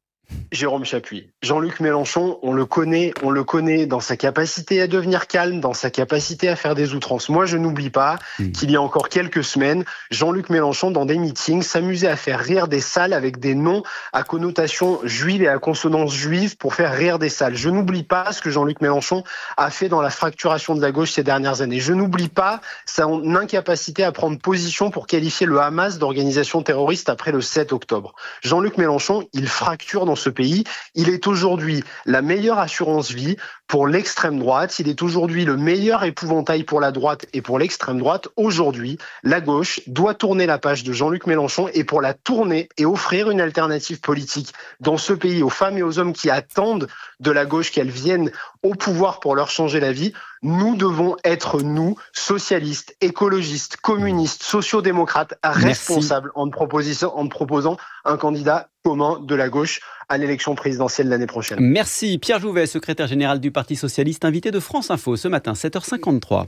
Jérôme Chappuis. Jean-Luc Mélenchon, on le connaît, on le connaît dans sa capacité à devenir calme, dans sa capacité à faire des outrances. Moi, je n'oublie pas mmh. qu'il y a encore quelques semaines, Jean-Luc Mélenchon, dans des meetings, s'amusait à faire rire des salles avec des noms à connotation juive et à consonance juive pour faire rire des salles. Je n'oublie pas ce que Jean-Luc Mélenchon a fait dans la fracturation de la gauche ces dernières années. Je n'oublie pas son incapacité à prendre position pour qualifier le Hamas d'organisation terroriste après le sept octobre. Jean-Luc Mélenchon, il fracture dans ce pays. Il est aujourd'hui la meilleure assurance vie pour l'extrême droite. Il est aujourd'hui le meilleur épouvantail pour la droite et pour l'extrême droite. Aujourd'hui, la gauche doit tourner la page de Jean-Luc Mélenchon, et pour la tourner et offrir une alternative politique dans ce pays aux femmes et aux hommes qui attendent de la gauche qu'elle vienne au pouvoir pour leur changer la vie, nous devons être, nous, socialistes, écologistes, communistes, sociodémocrates, responsables en proposant, en proposant un candidat commun de la gauche à l'élection présidentielle l'année prochaine. Merci. Pierre Jouvet, secrétaire général du Parti socialiste, invité de France Info ce matin, sept heures cinquante-trois.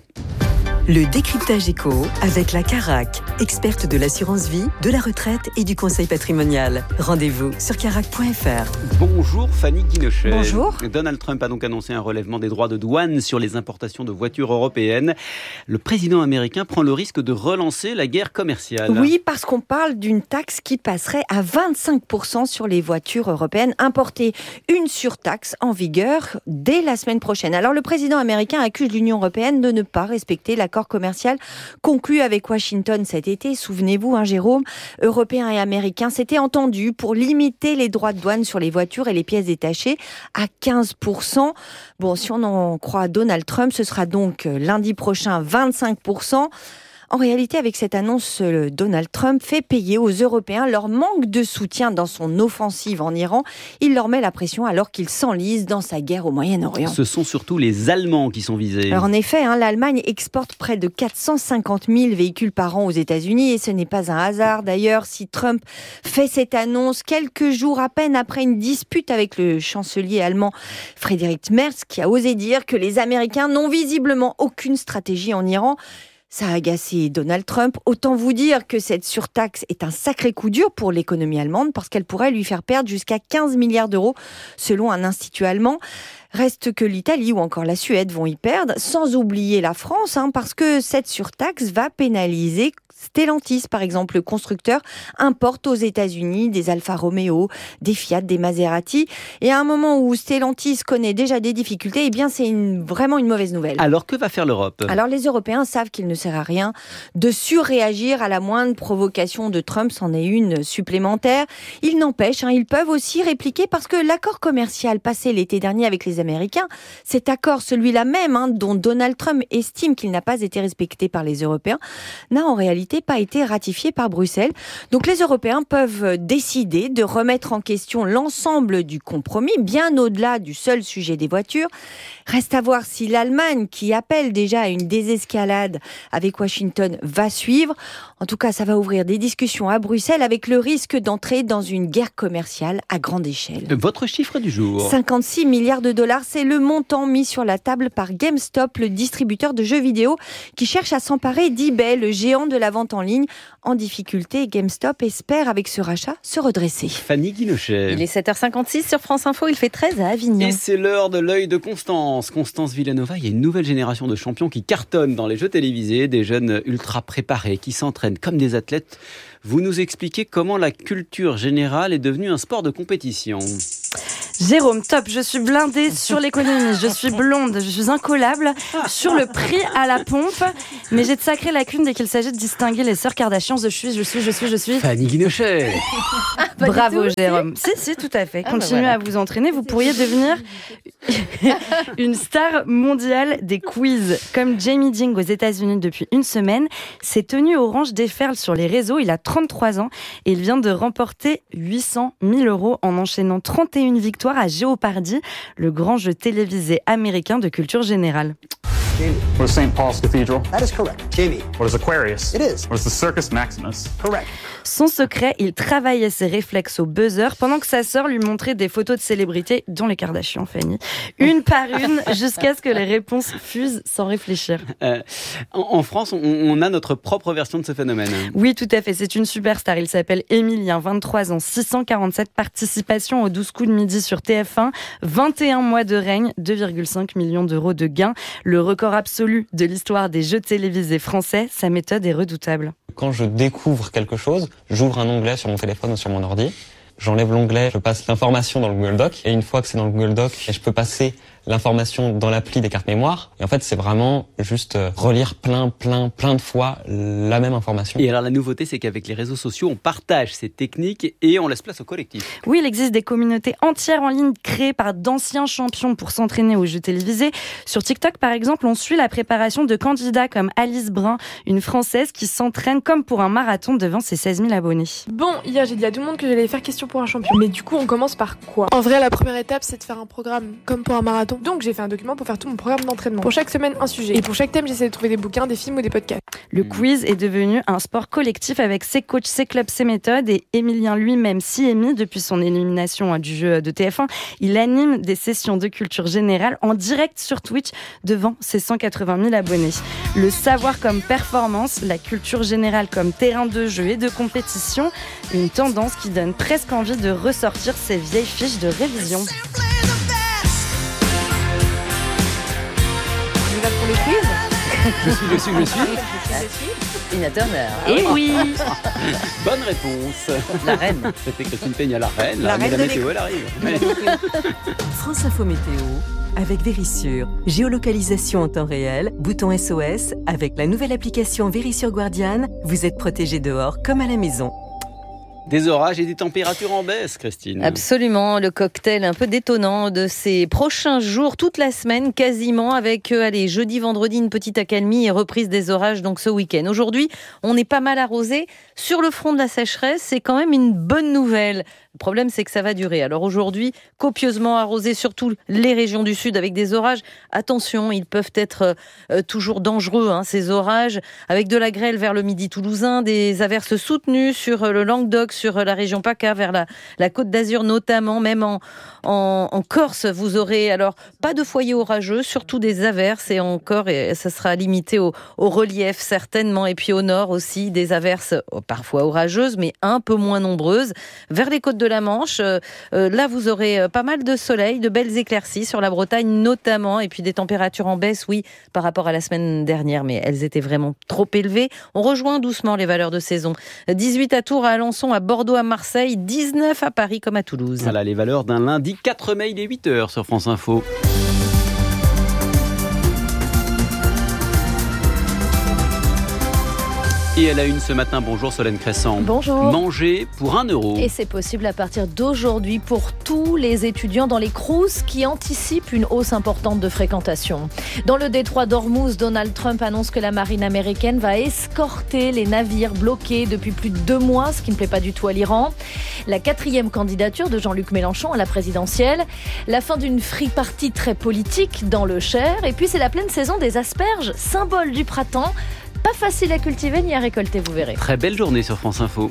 Le décryptage éco avec la Carac, experte de l'assurance vie, de la retraite et du conseil patrimonial. Rendez-vous sur carac point f r. Bonjour Fanny Guinochet. Bonjour. Donald Trump a donc annoncé un relèvement des droits de douane sur les importations de voitures européennes. Le président américain prend le risque de relancer la guerre commerciale. Oui, parce qu'on parle d'une taxe qui passerait à vingt-cinq pour cent sur les voitures européennes importées. Une surtaxe en vigueur dès la semaine prochaine. Alors le président américain accuse l'Union européenne de ne pas respecter la accord commercial conclu avec Washington cet été. Souvenez-vous, hein, Jérôme, Européens et Américains s'étaient entendus pour limiter les droits de douane sur les voitures et les pièces détachées à quinze pour cent. Bon, si on en croit Donald Trump, ce sera donc lundi prochain vingt-cinq pour cent. En réalité, avec cette annonce, Donald Trump fait payer aux Européens leur manque de soutien dans son offensive en Iran. Il leur met la pression alors qu'ils s'enlisent dans sa guerre au Moyen-Orient. Ce sont surtout les Allemands qui sont visés. Alors en effet, hein, l'Allemagne exporte près de quatre cent cinquante mille véhicules par an aux États-Unis et ce n'est pas un hasard. D'ailleurs, si Trump fait cette annonce quelques jours à peine après une dispute avec le chancelier allemand Friedrich Merz, qui a osé dire que les Américains n'ont visiblement aucune stratégie en Iran. Ça a agacé Donald Trump. Autant vous dire que cette surtaxe est un sacré coup dur pour l'économie allemande parce qu'elle pourrait lui faire perdre jusqu'à quinze milliards d'euros selon un institut allemand. Reste que l'Italie ou encore la Suède vont y perdre, sans oublier la France, hein, parce que cette surtaxe va pénaliser Stellantis, par exemple. Le constructeur importe aux États-Unis des Alfa Romeo, des Fiat, des Maserati. Et à un moment où Stellantis connaît déjà des difficultés, eh bien, c'est une, vraiment une mauvaise nouvelle. Alors, que va faire l'Europe ? Alors, les Européens savent qu'il ne sert à rien de surréagir à la moindre provocation de Trump, c'en est une supplémentaire. Il n'empêche, hein, ils peuvent aussi répliquer parce que l'accord commercial passé l'été dernier avec les Américains, cet accord, celui-là même, hein, dont Donald Trump estime qu'il n'a pas été respecté par les Européens, n'a en réalité pas été ratifié par Bruxelles. Donc les Européens peuvent décider de remettre en question l'ensemble du compromis, bien au-delà du seul sujet des voitures. Reste à voir si l'Allemagne, qui appelle déjà à une désescalade avec Washington, va suivre. En tout cas, ça va ouvrir des discussions à Bruxelles avec le risque d'entrer dans une guerre commerciale à grande échelle. Votre chiffre du jour ? cinquante-six milliards de dollars, c'est le montant mis sur la table par GameStop, le distributeur de jeux vidéo qui cherche à s'emparer d'eBay, le géant de la vente en ligne. En difficulté, GameStop espère avec ce rachat se redresser. Fanny Guinochet. Il est sept heures cinquante-six sur France Info, il fait treize à Avignon. Et c'est l'heure de l'œil de Constance. Constance Villanova, il y a une nouvelle génération de champions qui cartonnent dans les jeux télévisés, des jeunes ultra préparés qui s'entraînent comme des athlètes. Vous nous expliquez comment la culture générale est devenue un sport de compétition. Jérôme, top, je suis blindée sur l'économie, je suis blonde, je suis incollable sur le prix à la pompe, mais j'ai de sacrées lacunes dès qu'il s'agit de distinguer les sœurs Kardashian. Je suis, je suis, je suis, je suis... Fanny Guinochet. Bravo Jérôme. Si, si, tout à fait. Ah, Continuez bah voilà. à vous entraîner, vous pourriez devenir une star mondiale des quiz. Comme Jamie Ding aux États-Unis depuis une semaine, s'est tenu orange déferle sur les réseaux. Il a trente-trois ans et il vient de remporter huit cent mille euros en enchaînant trente et une victoires à Jeopardy, le grand jeu télévisé américain de culture générale. Jamie. What is Saint Paul's Cathedral? That is correct. Jamie. What is Aquarius? It is. What is the Circus Maximus? Correct. Son secret, il travaillait ses réflexes au buzzer pendant que sa sœur lui montrait des photos de célébrités, dont les Kardashian, Fanny, une par une, jusqu'à ce que les réponses fusent sans réfléchir. Euh, en, en France, on, on a notre propre version de ce phénomène. Oui, tout à fait. C'est une superstar. Il s'appelle Emilien, vingt-trois ans, six cent quarante-sept participations aux douze coups de midi sur T F un, vingt et un mois de règne, deux virgule cinq millions d'euros de gains. Le record absolu de l'histoire des jeux télévisés français. Sa méthode est redoutable. Quand je découvre quelque chose, j'ouvre un onglet sur mon téléphone ou sur mon ordi, j'enlève l'onglet, je passe l'information dans le Google Doc, et une fois que c'est dans le Google Doc, je peux passer l'information dans l'appli des cartes mémoire. Et en fait, c'est vraiment juste relire plein, plein, plein de fois la même information. Et alors, la nouveauté, c'est qu'avec les réseaux sociaux, on partage ces techniques et on laisse place au collectif. Oui, il existe des communautés entières en ligne créées par d'anciens champions pour s'entraîner aux jeux télévisés. Sur TikTok, par exemple, on suit la préparation de candidats comme Alice Brun, une Française qui s'entraîne comme pour un marathon devant ses seize mille abonnés. Bon, hier, j'ai dit à tout le monde que j'allais faire question pour un champion. Mais du coup, on commence par quoi? En vrai, la première étape, c'est de faire un programme comme pour un marathon. Donc j'ai fait un document pour faire tout mon programme d'entraînement. Pour chaque semaine, un sujet. Et pour chaque thème, j'essaie de trouver des bouquins, des films ou des podcasts. Le quiz est devenu un sport collectif avec ses coachs, ses clubs, ses méthodes. Et Emilien lui-même s'y est mis depuis son élimination du jeu de T F un. Il anime des sessions de culture générale en direct sur Twitch devant ses cent quatre-vingt mille abonnés. Le savoir comme performance, la culture générale comme terrain de jeu et de compétition. Une tendance qui donne presque envie de ressortir ses vieilles fiches de révision. Pour le quiz. Je suis, je suis, je suis. Tina Turner. Et oui. Bonne réponse. La reine. C'était Christine Peña, la reine. La La, reine la de météo, elle arrive. France Info Météo avec Vérissure. Géolocalisation en temps réel, bouton S O S. Avec la nouvelle application Vérissure Guardian, vous êtes protégé dehors comme à la maison. Des orages et des températures en baisse, Christine. Absolument, le cocktail un peu détonnant de ces prochains jours, toute la semaine quasiment, avec euh, allez, jeudi, vendredi, une petite accalmie et reprise des orages donc ce week-end. Aujourd'hui, on est pas mal arrosé. Sur le front de la sécheresse, c'est quand même une bonne nouvelle. Le problème, c'est que ça va durer. Alors aujourd'hui, copieusement arrosé, surtout les régions du sud avec des orages. Attention, ils peuvent être euh, toujours dangereux, hein, ces orages, avec de la grêle vers le midi toulousain, des averses soutenues sur le Languedoc, sur la région PACA, vers la, la Côte d'Azur notamment, même en, en, en Corse. Vous aurez alors pas de foyer orageux, surtout des averses et encore, et ça sera limité au, au relief certainement. Et puis au nord aussi, des averses parfois orageuses, mais un peu moins nombreuses. Vers les côtes de de la Manche. Euh, là, vous aurez pas mal de soleil, de belles éclaircies sur la Bretagne notamment, et puis des températures en baisse, oui, par rapport à la semaine dernière, mais elles étaient vraiment trop élevées. On rejoint doucement les valeurs de saison. dix-huit à Tours, à Alençon, à Bordeaux, à Marseille, dix-neuf à Paris comme à Toulouse. Voilà les valeurs d'un lundi quatre mai, il est huit heures sur France Info. Et à la une ce matin, bonjour Solène Crescent. Bonjour. Manger pour un euro. Et c'est possible à partir d'aujourd'hui pour tous les étudiants dans les Crous qui anticipent une hausse importante de fréquentation. Dans le détroit d'Ormuz, Donald Trump annonce que la marine américaine va escorter les navires bloqués depuis plus de deux mois, ce qui ne plaît pas du tout à l'Iran. La quatrième candidature de Jean-Luc Mélenchon à la présidentielle. La fin d'une free party très politique dans le Cher. Et puis c'est la pleine saison des asperges, symbole du printemps. Pas facile à cultiver ni à récolter, vous verrez. Très belle journée sur France Info.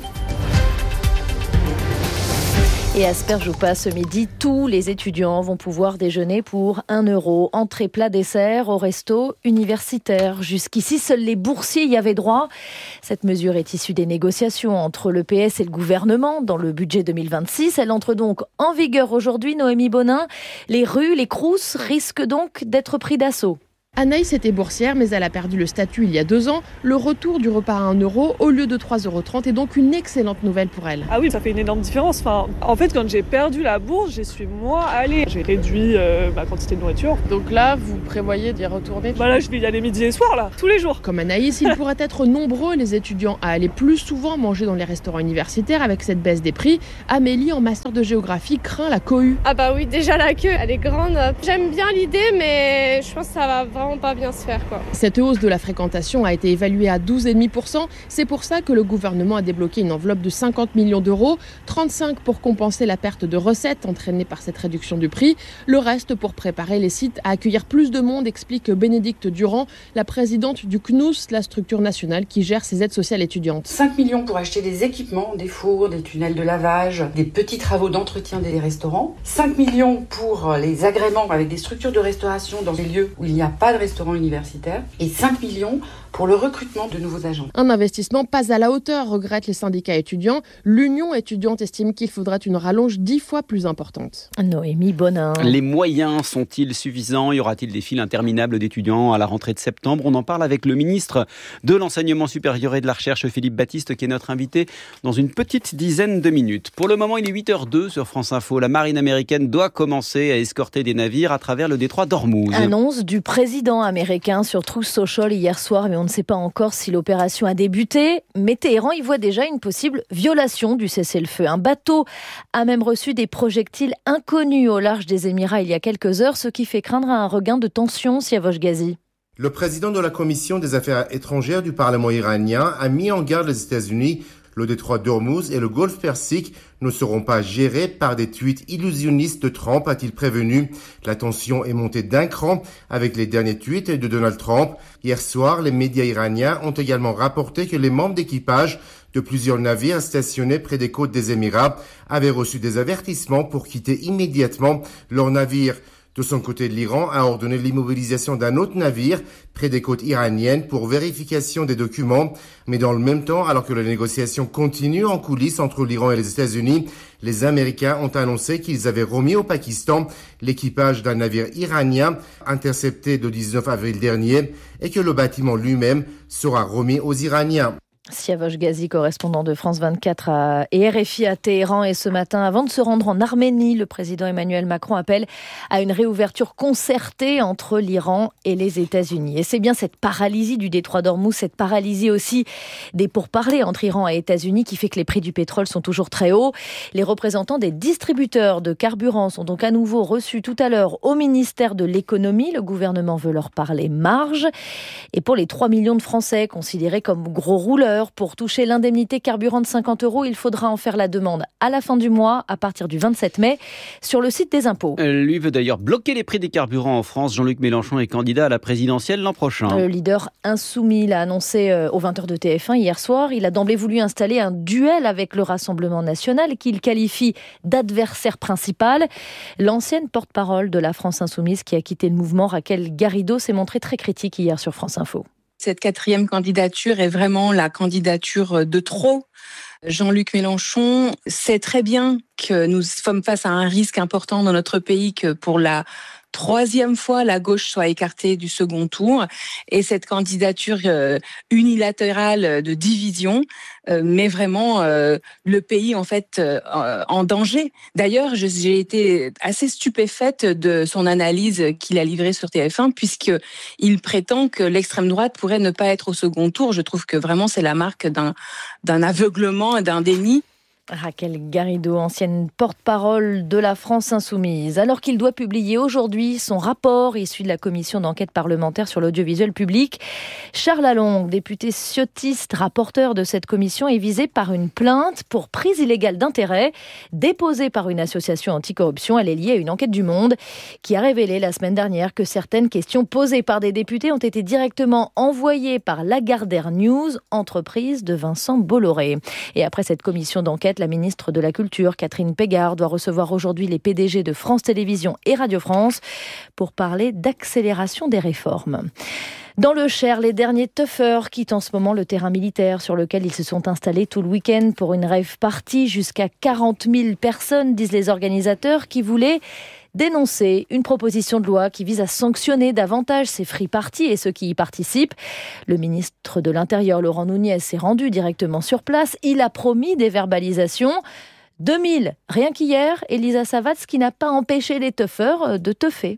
Et asperges ou pas, ce midi, tous les étudiants vont pouvoir déjeuner pour un euro. Entrée, plat, dessert au resto universitaire. Jusqu'ici, seuls les boursiers y avaient droit. Cette mesure est issue des négociations entre le P S et le gouvernement dans le budget deux mille vingt-six. Elle entre donc en vigueur aujourd'hui, Noémie Bonin. Les rues, les Crous risquent donc d'être pris d'assaut. Anaïs était boursière, mais elle a perdu le statut il y a deux ans. Le retour du repas à un euro au lieu de trois euros trente est donc une excellente nouvelle pour elle. Ah oui, ça fait une énorme différence. Enfin, en fait, quand j'ai perdu la bourse, j'y suis moi allée. J'ai réduit euh, ma quantité de nourriture. Donc là, vous prévoyez d'y retourner? Bah là, je vais y aller midi et soir, là, tous les jours. Comme Anaïs, il pourrait être nombreux les étudiants à aller plus souvent manger dans les restaurants universitaires avec cette baisse des prix. Amélie, en master de géographie, craint la cohue. Ah bah oui, déjà la queue, elle est grande. J'aime bien l'idée, mais je pense que ça va vraiment pas bien se faire, quoi. Cette hausse de la fréquentation a été évaluée à douze virgule cinq pour cent. C'est pour ça que le gouvernement a débloqué une enveloppe de cinquante millions d'euros, trente-cinq pour compenser la perte de recettes entraînée par cette réduction du prix. Le reste pour préparer les sites à accueillir plus de monde, explique Bénédicte Durand, la présidente du C N U S, la structure nationale qui gère ces aides sociales étudiantes. cinq millions pour acheter des équipements, des fours, des tunnels de lavage, des petits travaux d'entretien des restaurants. cinq millions pour les agréments avec des structures de restauration dans des lieux où il n'y a pas de restaurant universitaire et cinq millions pour le recrutement de nouveaux agents. Un investissement pas à la hauteur, regrettent les syndicats étudiants. L'Union étudiante estime qu'il faudrait une rallonge dix fois plus importante. Noémie Bonin. Les moyens sont-ils suffisants? Y aura-t-il des files interminables d'étudiants à la rentrée de septembre? On en parle avec le ministre de l'Enseignement supérieur et de la Recherche, Philippe Baptiste, qui est notre invité dans une petite dizaine de minutes. Pour le moment, il est huit heures deux sur France Info. La marine américaine doit commencer à escorter des navires à travers le détroit d'Ormuz. Annonce du président américain sur Truth Social hier soir, mais on ne sait pas encore si l'opération a débuté. Mais Téhéran y voit déjà une possible violation du cessez-le-feu. Un bateau a même reçu des projectiles inconnus au large des Émirats il y a quelques heures, ce qui fait craindre un regain de tension, Siavosh Ghazi. Le président de la Commission des Affaires étrangères du Parlement iranien a mis en garde les États-Unis. Le détroit d'Ormuz et le golfe Persique ne seront pas gérés par des tweets illusionnistes de Trump, a-t-il prévenu. La tension est montée d'un cran avec les derniers tweets de Donald Trump. Hier soir, les médias iraniens ont également rapporté que les membres d'équipage de plusieurs navires stationnés près des côtes des Émirats avaient reçu des avertissements pour quitter immédiatement leur navire. De son côté, l'Iran a ordonné l'immobilisation d'un autre navire près des côtes iraniennes pour vérification des documents. Mais dans le même temps, alors que les négociations continuent en coulisses entre l'Iran et les États-Unis, les Américains ont annoncé qu'ils avaient remis au Pakistan l'équipage d'un navire iranien intercepté le dix-neuf avril dernier et que le bâtiment lui-même sera remis aux Iraniens. Siavosh Ghazi, correspondant de France vingt-quatre à, et R F I à Téhéran. Et ce matin, avant de se rendre en Arménie, le président Emmanuel Macron appelle à une réouverture concertée entre l'Iran et les États-Unis. Et c'est bien cette paralysie du détroit d'Ormuz, cette paralysie aussi des pourparlers entre Iran et États-Unis qui fait que les prix du pétrole sont toujours très hauts. Les représentants des distributeurs de carburant sont donc à nouveau reçus tout à l'heure au ministère de l'économie. Le gouvernement veut leur parler marge. Et pour les trois millions de Français considérés comme gros rouleurs, pour toucher l'indemnité carburant de cinquante euros, il faudra en faire la demande à la fin du mois, à partir du vingt-sept mai, sur le site des impôts. Lui veut d'ailleurs bloquer les prix des carburants en France. Jean-Luc Mélenchon est candidat à la présidentielle l'an prochain. Le leader insoumis l'a annoncé aux vingt heures de T F un hier soir. Il a d'emblée voulu installer un duel avec le Rassemblement national qu'il qualifie d'adversaire principal. L'ancienne porte-parole de la France insoumise qui a quitté le mouvement, Raquel Garrido, s'est montrée très critique hier sur France Info. Cette quatrième candidature est vraiment la candidature de trop. Jean-Luc Mélenchon sait très bien que nous sommes face à un risque important dans notre pays, que pour la troisième fois, la gauche soit écartée du second tour, et cette candidature euh, unilatérale de division euh, met vraiment euh, le pays en fait euh, en danger. D'ailleurs, j'ai été assez stupéfaite de son analyse qu'il a livrée sur T F un, puisqu'il prétend que l'extrême droite pourrait ne pas être au second tour. Je trouve que vraiment c'est la marque d'un, d'un aveuglement et d'un déni. Raquel Garrido, ancienne porte-parole de la France Insoumise. Alors qu'il doit publier aujourd'hui son rapport issu de la commission d'enquête parlementaire sur l'audiovisuel public, Charles Lalonde, député ciotiste, rapporteur de cette commission, est visé par une plainte pour prise illégale d'intérêt déposée par une association anticorruption. Elle est liée à une enquête du Monde qui a révélé la semaine dernière que certaines questions posées par des députés ont été directement envoyées par Lagardère News, entreprise de Vincent Bolloré. Et après cette commission d'enquête, la ministre de la Culture, Catherine Pégard, doit recevoir aujourd'hui les P D G de France Télévisions et Radio France pour parler d'accélération des réformes. Dans le Cher, les derniers tuffeurs quittent en ce moment le terrain militaire sur lequel ils se sont installés tout le week-end pour une rave party. Jusqu'à quarante mille personnes, disent les organisateurs, qui voulaient dénoncer une proposition de loi qui vise à sanctionner davantage ces free parties et ceux qui y participent. Le ministre de l'Intérieur, Laurent Nunez, s'est rendu directement sur place. Il a promis des verbalisations. deux mille, rien qu'hier, Elisa Savats, qui n'a pas empêché les tuffeurs de tuffer.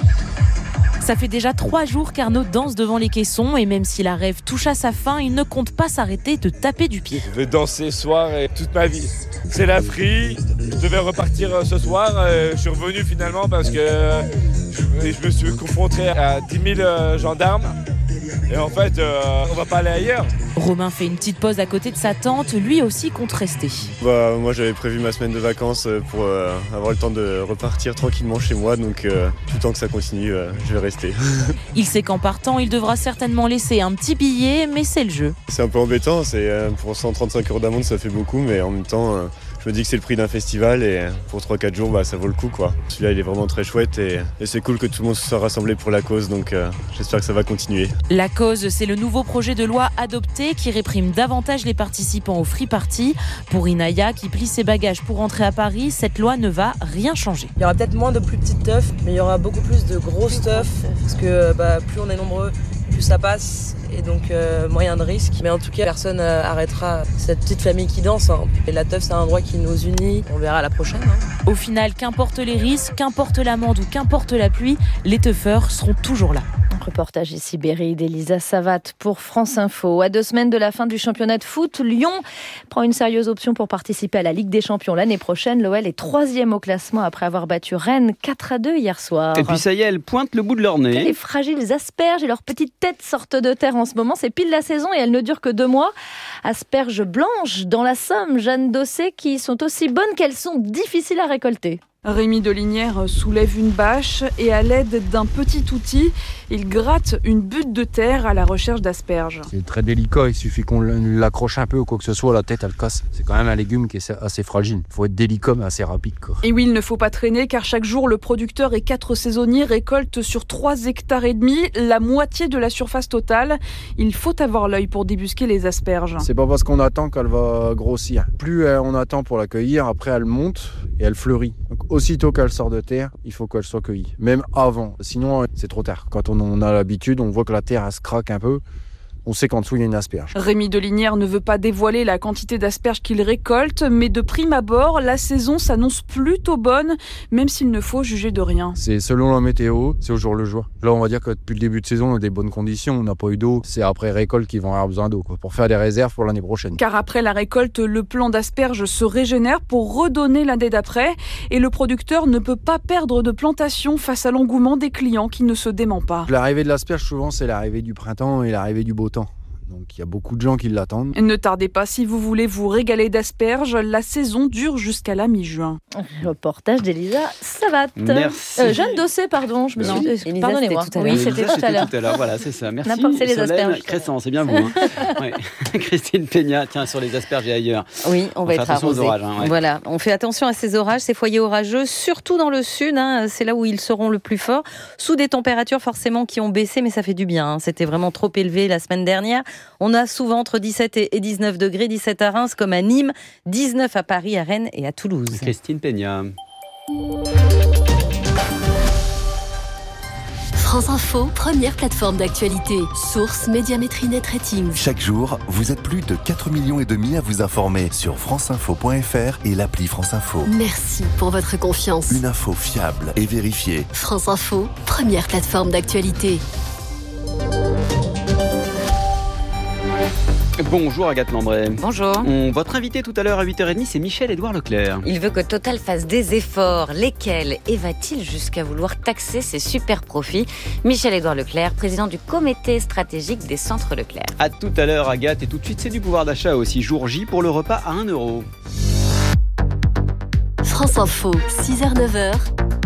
Ça fait déjà trois jours qu'Arnaud danse devant les caissons et même si la rêve touche à sa fin, il ne compte pas s'arrêter de taper du pied. Je vais danser ce soir et toute ma vie. C'est la free. Je devais repartir ce soir. Je suis revenu finalement parce que je me suis confronté à dix mille gendarmes. Et en fait, euh, on va pas aller ailleurs. Romain fait une petite pause à côté de sa tante, lui aussi compte rester. Bah, moi j'avais prévu ma semaine de vacances pour euh, avoir le temps de repartir tranquillement chez moi, donc euh, tout le temps que ça continue, euh, je vais rester. Il sait qu'en partant, il devra certainement laisser un petit billet, mais c'est le jeu. C'est un peu embêtant, c'est, euh, pour cent trente-cinq euros d'amende ça fait beaucoup, mais en même temps... Euh, je me dis que c'est le prix d'un festival et pour trois quatre jours, bah, ça vaut le coup, quoi. Celui-là, il est vraiment très chouette et, et c'est cool que tout le monde se soit rassemblé pour la cause, donc euh, j'espère que ça va continuer. La cause, c'est le nouveau projet de loi adopté qui réprime davantage les participants aux free parties. Pour Inaya, qui plie ses bagages pour rentrer à Paris, cette loi ne va rien changer. Il y aura peut-être moins de plus petites teufs, mais il y aura beaucoup plus de grosses teufs, parce que bah, plus on est nombreux, plus ça passe, et donc euh, moyen de risque. Mais en tout cas, personne euh, arrêtera cette petite famille qui danse. Hein. Et la teuf, c'est un endroit qui nous unit. On verra la prochaine. Hein. Au final, qu'importe les risques, qu'importe l'amende ou qu'importe la pluie, les teufeurs seront toujours là. Reportage ici Berry d'Elisa Savat pour France Info. À deux semaines de la fin du championnat de foot, Lyon prend une sérieuse option pour participer à la Ligue des Champions l'année prochaine. L'O L est troisième au classement après avoir battu Rennes quatre à deux hier soir. Et puis ça y est, elles pointent le bout de leur nez. Les fragiles asperges et leurs petites têtes sortent de terre en ce moment. C'est pile la saison et elle ne dure que deux mois. Asperges blanches dans la Somme, Jeanne Dossé, qui sont aussi bonnes qu'elles sont difficiles à récolter. Rémi Delinière soulève une bâche et à l'aide d'un petit outil, il gratte une butte de terre à la recherche d'asperges. C'est très délicat, il suffit qu'on l'accroche un peu ou quoi que ce soit, la tête elle casse. C'est quand même un légume qui est assez fragile. Il faut être délicat mais assez rapide, quoi. Et oui, il ne faut pas traîner car chaque jour, le producteur et quatre saisonniers récoltent sur trois hectares et demi la moitié de la surface totale. Il faut avoir l'œil pour débusquer les asperges. C'est pas parce qu'on attend qu'elle va grossir. Plus on attend pour la cueillir, après elle monte et elle fleurit. Donc, aussitôt qu'elle sort de terre, il faut qu'elle soit cueillie. Même avant, sinon c'est trop tard. Quand on on a l'habitude, on voit que la terre elle se craque un peu, on sait qu'en dessous il y a une asperge. Rémi Delinière ne veut pas dévoiler la quantité d'asperges qu'il récolte, mais de prime abord, la saison s'annonce plutôt bonne, même s'il ne faut juger de rien. C'est selon la météo, c'est au jour le jour. Là on va dire que depuis le début de saison on a des bonnes conditions, on n'a pas eu d'eau, c'est après récolte qu'ils vont avoir besoin d'eau, quoi, pour faire des réserves pour l'année prochaine. Car après la récolte, le plant d'asperges se régénère pour redonner l'année d'après, et le producteur ne peut pas perdre de plantation face à l'engouement des clients qui ne se dément pas. L'arrivée de l'asperge souvent c'est l'arrivée du printemps et l'arrivée du beau temps. Donc il y a beaucoup de gens qui l'attendent. Ne tardez pas si vous voulez vous régaler d'asperges. La saison dure jusqu'à la mi-juin. Reportage d'Elisa Savat. Merci. Euh, Jeanne Dossé, pardon. Je me non. suis... Elisa, Pardonnez-moi. C'était oui, c'était tout à l'heure. Tout à l'heure. Voilà, c'est ça. Merci. N'importe les Solène asperges. Crescent, c'est bien vous. Hein. Ouais. Christine Peña, tiens, sur les asperges et ailleurs. Oui, on, on va être arrosé. Orages, hein, ouais. Voilà, on fait attention à ces orages, ces foyers orageux, surtout dans le sud. Hein, c'est là où ils seront le plus forts, sous des températures forcément qui ont baissé, mais ça fait du bien. Hein. C'était vraiment trop élevé la semaine dernière. On a souvent entre dix-sept et dix-neuf degrés, dix-sept à Reims comme à Nîmes, dix-neuf à Paris, à Rennes et à Toulouse. Christine Peña. France Info, première plateforme d'actualité. Source Médiamétrie Net Ratings. Chaque jour, vous êtes plus de quatre millions et demi à vous informer sur franceinfo point f r et l'appli France Info. Merci pour votre confiance. Une info fiable et vérifiée. France Info, première plateforme d'actualité. Bonjour Agathe Landré. Bonjour. On, votre invité tout à l'heure à huit heures trente, c'est Michel-Édouard Leclerc. Il veut que Total fasse des efforts. Lesquels ? Et va-t-il jusqu'à vouloir taxer ses super profits ? Michel-Édouard Leclerc, président du comité stratégique des centres Leclerc. À tout à l'heure Agathe, et tout de suite c'est du pouvoir d'achat aussi. Jour J pour le repas à un euro. France Info, six heures neuf heures.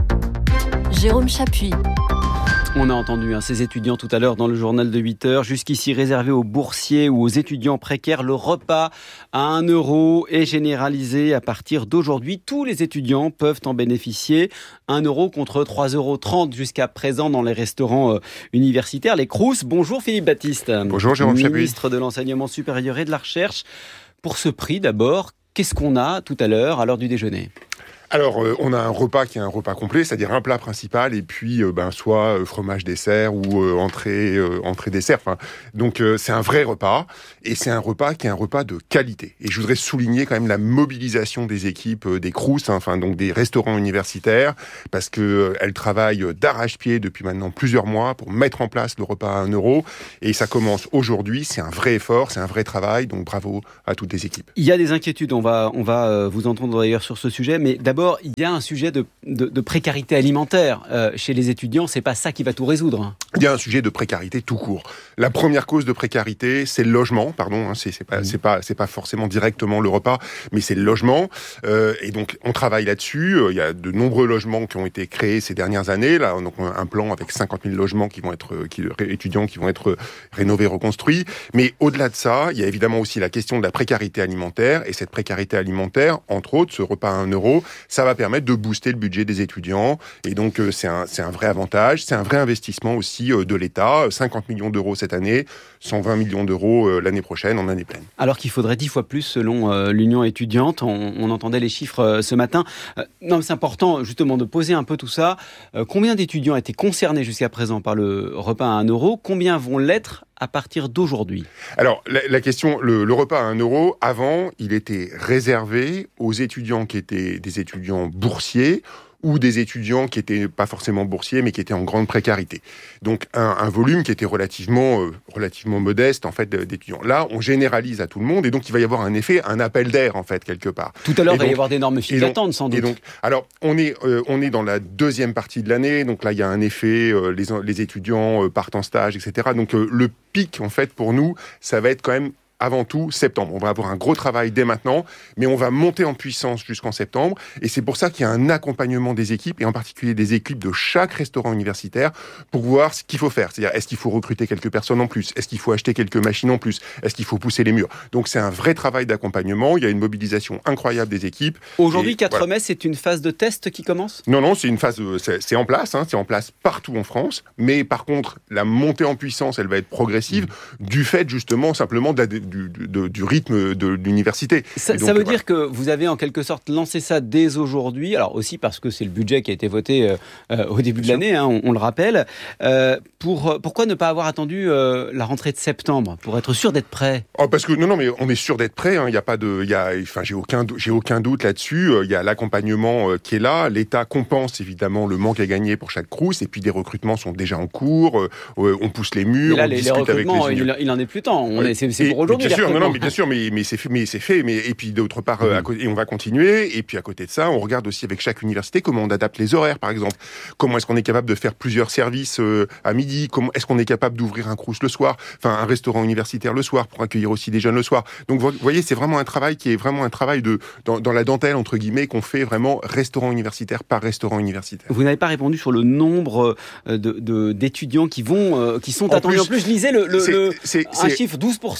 Jérôme Chapuis. On a entendu hein, ces étudiants tout à l'heure dans le journal de huit heures. Jusqu'ici réservé aux boursiers ou aux étudiants précaires, le repas à un euro est généralisé à partir d'aujourd'hui. Tous les étudiants peuvent en bénéficier. un euro contre trois euros trente jusqu'à présent dans les restaurants euh, universitaires, les Crous. Bonjour Philippe Baptiste. Bonjour Jérôme Chapuis. Ministre de l'Enseignement supérieur et de la Recherche. Pour ce prix d'abord, qu'est-ce qu'on a tout à l'heure à l'heure du déjeuner ? Alors, euh, on a un repas qui est un repas complet, c'est-à-dire un plat principal et puis euh, ben, soit euh, fromage dessert ou euh, entrée, euh, entrée dessert. Enfin, donc, euh, c'est un vrai repas et c'est un repas qui est un repas de qualité. Et je voudrais souligner quand même la mobilisation des équipes euh, des Crous, hein, enfin donc des restaurants universitaires, parce que euh, elles travaillent d'arrache-pied depuis maintenant plusieurs mois pour mettre en place le repas à un euro. Et ça commence aujourd'hui. C'est un vrai effort, c'est un vrai travail. Donc, bravo à toutes les équipes. Il y a des inquiétudes. On va, on va euh, vous entendre d'ailleurs sur ce sujet, mais d'abord. D'abord, il y a un sujet de, de, de précarité alimentaire euh, chez les étudiants. C'est pas ça qui va tout résoudre. Il y a un sujet de précarité tout court. La première cause de précarité, c'est le logement. Pardon, hein, c'est, c'est pas, c'est pas, c'est pas forcément directement le repas, mais c'est le logement. Euh, et donc, on travaille là-dessus. Il y a de nombreux logements qui ont été créés ces dernières années. Là, donc un plan avec cinquante mille logements qui vont être, qui, étudiants qui vont être rénovés, reconstruits. Mais au-delà de ça, il y a évidemment aussi la question de la précarité alimentaire. Et cette précarité alimentaire, entre autres, ce repas à un euro, ça va permettre de booster le budget des étudiants. Et donc, euh, c'est, un, c'est un vrai avantage. C'est un vrai investissement aussi euh, de l'État. cinquante millions d'euros cette année, cent vingt millions d'euros euh, l'année prochaine, en année pleine. Alors qu'il faudrait dix fois plus selon euh, l'Union étudiante. On, on entendait les chiffres euh, ce matin. Euh, non, mais c'est important justement de poser un peu tout ça. Euh, combien d'étudiants ont été concernés jusqu'à présent par le repas à un euro ? Combien vont l'être à partir d'aujourd'hui ? Alors, la, la question, le, le repas à un euro, avant, il était réservé aux étudiants qui étaient des étudiants boursiers ou des étudiants qui étaient pas forcément boursiers, mais qui étaient en grande précarité. Donc, un, un volume qui était relativement, euh, relativement modeste, en fait, d'étudiants. Là, on généralise à tout le monde, et donc il va y avoir un effet, un appel d'air, en fait, quelque part. Tout à l'heure, et il va donc, y avoir d'énormes files d'attente, sans doute. Et donc, alors, on est, euh, on est dans la deuxième partie de l'année, donc là, il y a un effet, euh, les, les étudiants euh, partent en stage, et cetera. Donc, euh, le pic, en fait, pour nous, ça va être quand même avant tout septembre. On va avoir un gros travail dès maintenant, mais on va monter en puissance jusqu'en septembre. Et c'est pour ça qu'il y a un accompagnement des équipes, et en particulier des équipes de chaque restaurant universitaire, pour voir ce qu'il faut faire. C'est-à-dire, est-ce qu'il faut recruter quelques personnes en plus ? Est-ce qu'il faut acheter quelques machines en plus ? Est-ce qu'il faut pousser les murs ? Donc c'est un vrai travail d'accompagnement. Il y a une mobilisation incroyable des équipes. Aujourd'hui, quatre voilà. mai, c'est une phase de test qui commence ? Non, non, c'est une phase, c'est, c'est en place, hein, c'est en place partout en France. Mais par contre, la montée en puissance, elle va être progressive mmh. du fait justement simplement de la, du, du, du rythme de l'université. Ça, donc, ça veut voilà. dire que vous avez en quelque sorte lancé ça dès aujourd'hui, alors aussi parce que c'est le budget qui a été voté euh, au début de l'année, hein, on, on le rappelle. Euh, pour, pourquoi ne pas avoir attendu euh, la rentrée de septembre pour être sûr d'être prêt ? Oh, parce que non, non, mais on est sûr d'être prêt. Il hein, y a pas de, il y a, enfin, j'ai aucun, j'ai aucun doute là-dessus. Il y a l'accompagnement euh, qui est là. L'État compense évidemment le manque à gagner pour chaque Crous, et puis des recrutements sont déjà en cours. Euh, on pousse les murs, là, on les, discute les recrutements, avec les il, il en est plus temps. On est, c'est, c'est pour aujourd'hui. Bien sûr, non, non, mais bien sûr, mais, mais c'est fait, mais c'est fait. Mais et puis d'autre part, mmh. à côté, et on va continuer. Et puis à côté de ça, on regarde aussi avec chaque université comment on adapte les horaires, par exemple. Comment est-ce qu'on est capable de faire plusieurs services euh, à midi ? Comment est-ce qu'on est capable d'ouvrir un Crous le soir ? Enfin, un restaurant universitaire le soir pour accueillir aussi des jeunes le soir. Donc vous voyez, c'est vraiment un travail qui est vraiment un travail de dans, dans la dentelle entre guillemets qu'on fait vraiment restaurant universitaire par restaurant universitaire. Vous n'avez pas répondu sur le nombre de, de d'étudiants qui vont, euh, qui sont en attendus. Plus, en plus, je lisais le, le, c'est, le c'est, un c'est... chiffre douze pour cent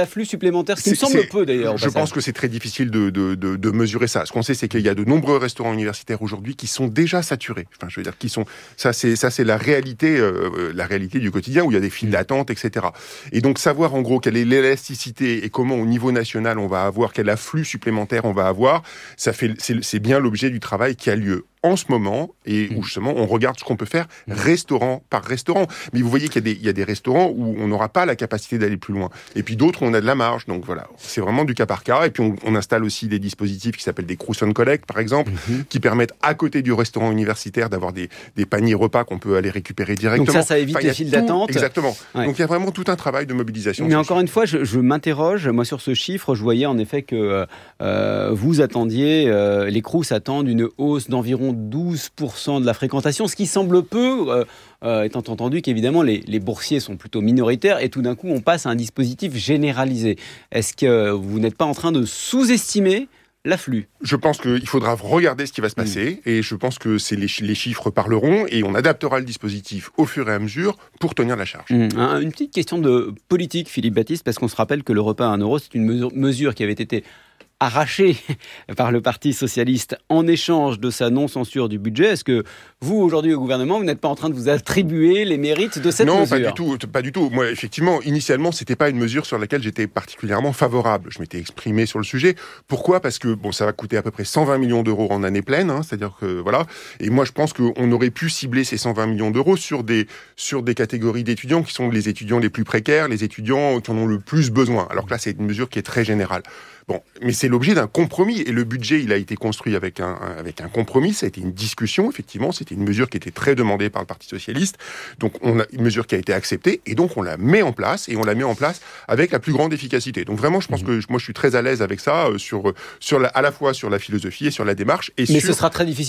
d'afflux supplémentaires, ce qui me semble c'est, peu d'ailleurs. Je pense que c'est très difficile de, de, de, de mesurer ça. Ce qu'on sait, c'est qu'il y a de nombreux restaurants universitaires aujourd'hui qui sont déjà saturés. Enfin, je veux dire, qui sont ça, c'est ça, c'est la réalité, euh, la réalité du quotidien où il y a des files d'attente, et cetera. Et donc savoir en gros quelle est l'élasticité et comment au niveau national on va avoir, quel afflux supplémentaire on va avoir, ça fait c'est, c'est bien l'objet du travail qui a lieu en ce moment, et où justement on regarde ce qu'on peut faire restaurant par restaurant. Mais vous voyez qu'il y a des, il y a des restaurants où on n'aura pas la capacité d'aller plus loin. Et puis d'autres où on a de la marge. Donc voilà, c'est vraiment du cas par cas. Et puis on, on installe aussi des dispositifs qui s'appellent des Cruise and Collect, par exemple, mm-hmm. qui permettent à côté du restaurant universitaire d'avoir des, des paniers repas qu'on peut aller récupérer directement. Donc ça, ça évite enfin, les files tout, d'attente. Exactement. Ouais. Donc il y a vraiment tout un travail de mobilisation. Mais encore une fois, je, je m'interroge, moi sur ce chiffre, je voyais en effet que euh, vous attendiez, euh, les Crous attendent une hausse d'environ douze pour cent de la fréquentation, ce qui semble peu, euh, euh, étant entendu qu'évidemment les, les boursiers sont plutôt minoritaires et tout d'un coup on passe à un dispositif généralisé. Est-ce que vous n'êtes pas en train de sous-estimer l'afflux? Je pense qu'il faudra regarder ce qui va se passer mmh. et je pense que c'est les, les chiffres parleront et on adaptera le dispositif au fur et à mesure pour tenir la charge. Mmh. Une petite question de politique, Philippe Baptiste, parce qu'on se rappelle que le repas à un euro, c'est une mesure, mesure qui avait été arraché par le Parti socialiste en échange de sa non-censure du budget. Est-ce que vous, aujourd'hui, au gouvernement, vous n'êtes pas en train de vous attribuer les mérites de cette non, mesure? Non, pas du tout. Pas du tout. Moi, effectivement, initialement, c'était pas une mesure sur laquelle j'étais particulièrement favorable. Je m'étais exprimé sur le sujet. Pourquoi? Parce que bon, ça va coûter à peu près cent vingt millions d'euros en année pleine. Hein, c'est-à-dire que voilà. Et moi, je pense qu'on aurait pu cibler ces cent vingt millions d'euros sur des sur des catégories d'étudiants qui sont les étudiants les plus précaires, les étudiants qui en ont le plus besoin. Alors que là, c'est une mesure qui est très générale. Bon, mais c'est l'objet d'un compromis et le budget, il a été construit avec un, un avec un compromis. Ça a été une discussion, effectivement. C'était une mesure qui était très demandée par le Parti socialiste. Donc, on a une mesure qui a été acceptée et donc on la met en place et on la met en place avec la plus grande efficacité. Donc vraiment, je pense mmh. que moi, je suis très à l'aise avec ça euh, sur sur la, à la fois sur la philosophie et sur la démarche. Et mais sur... ce sera très difficile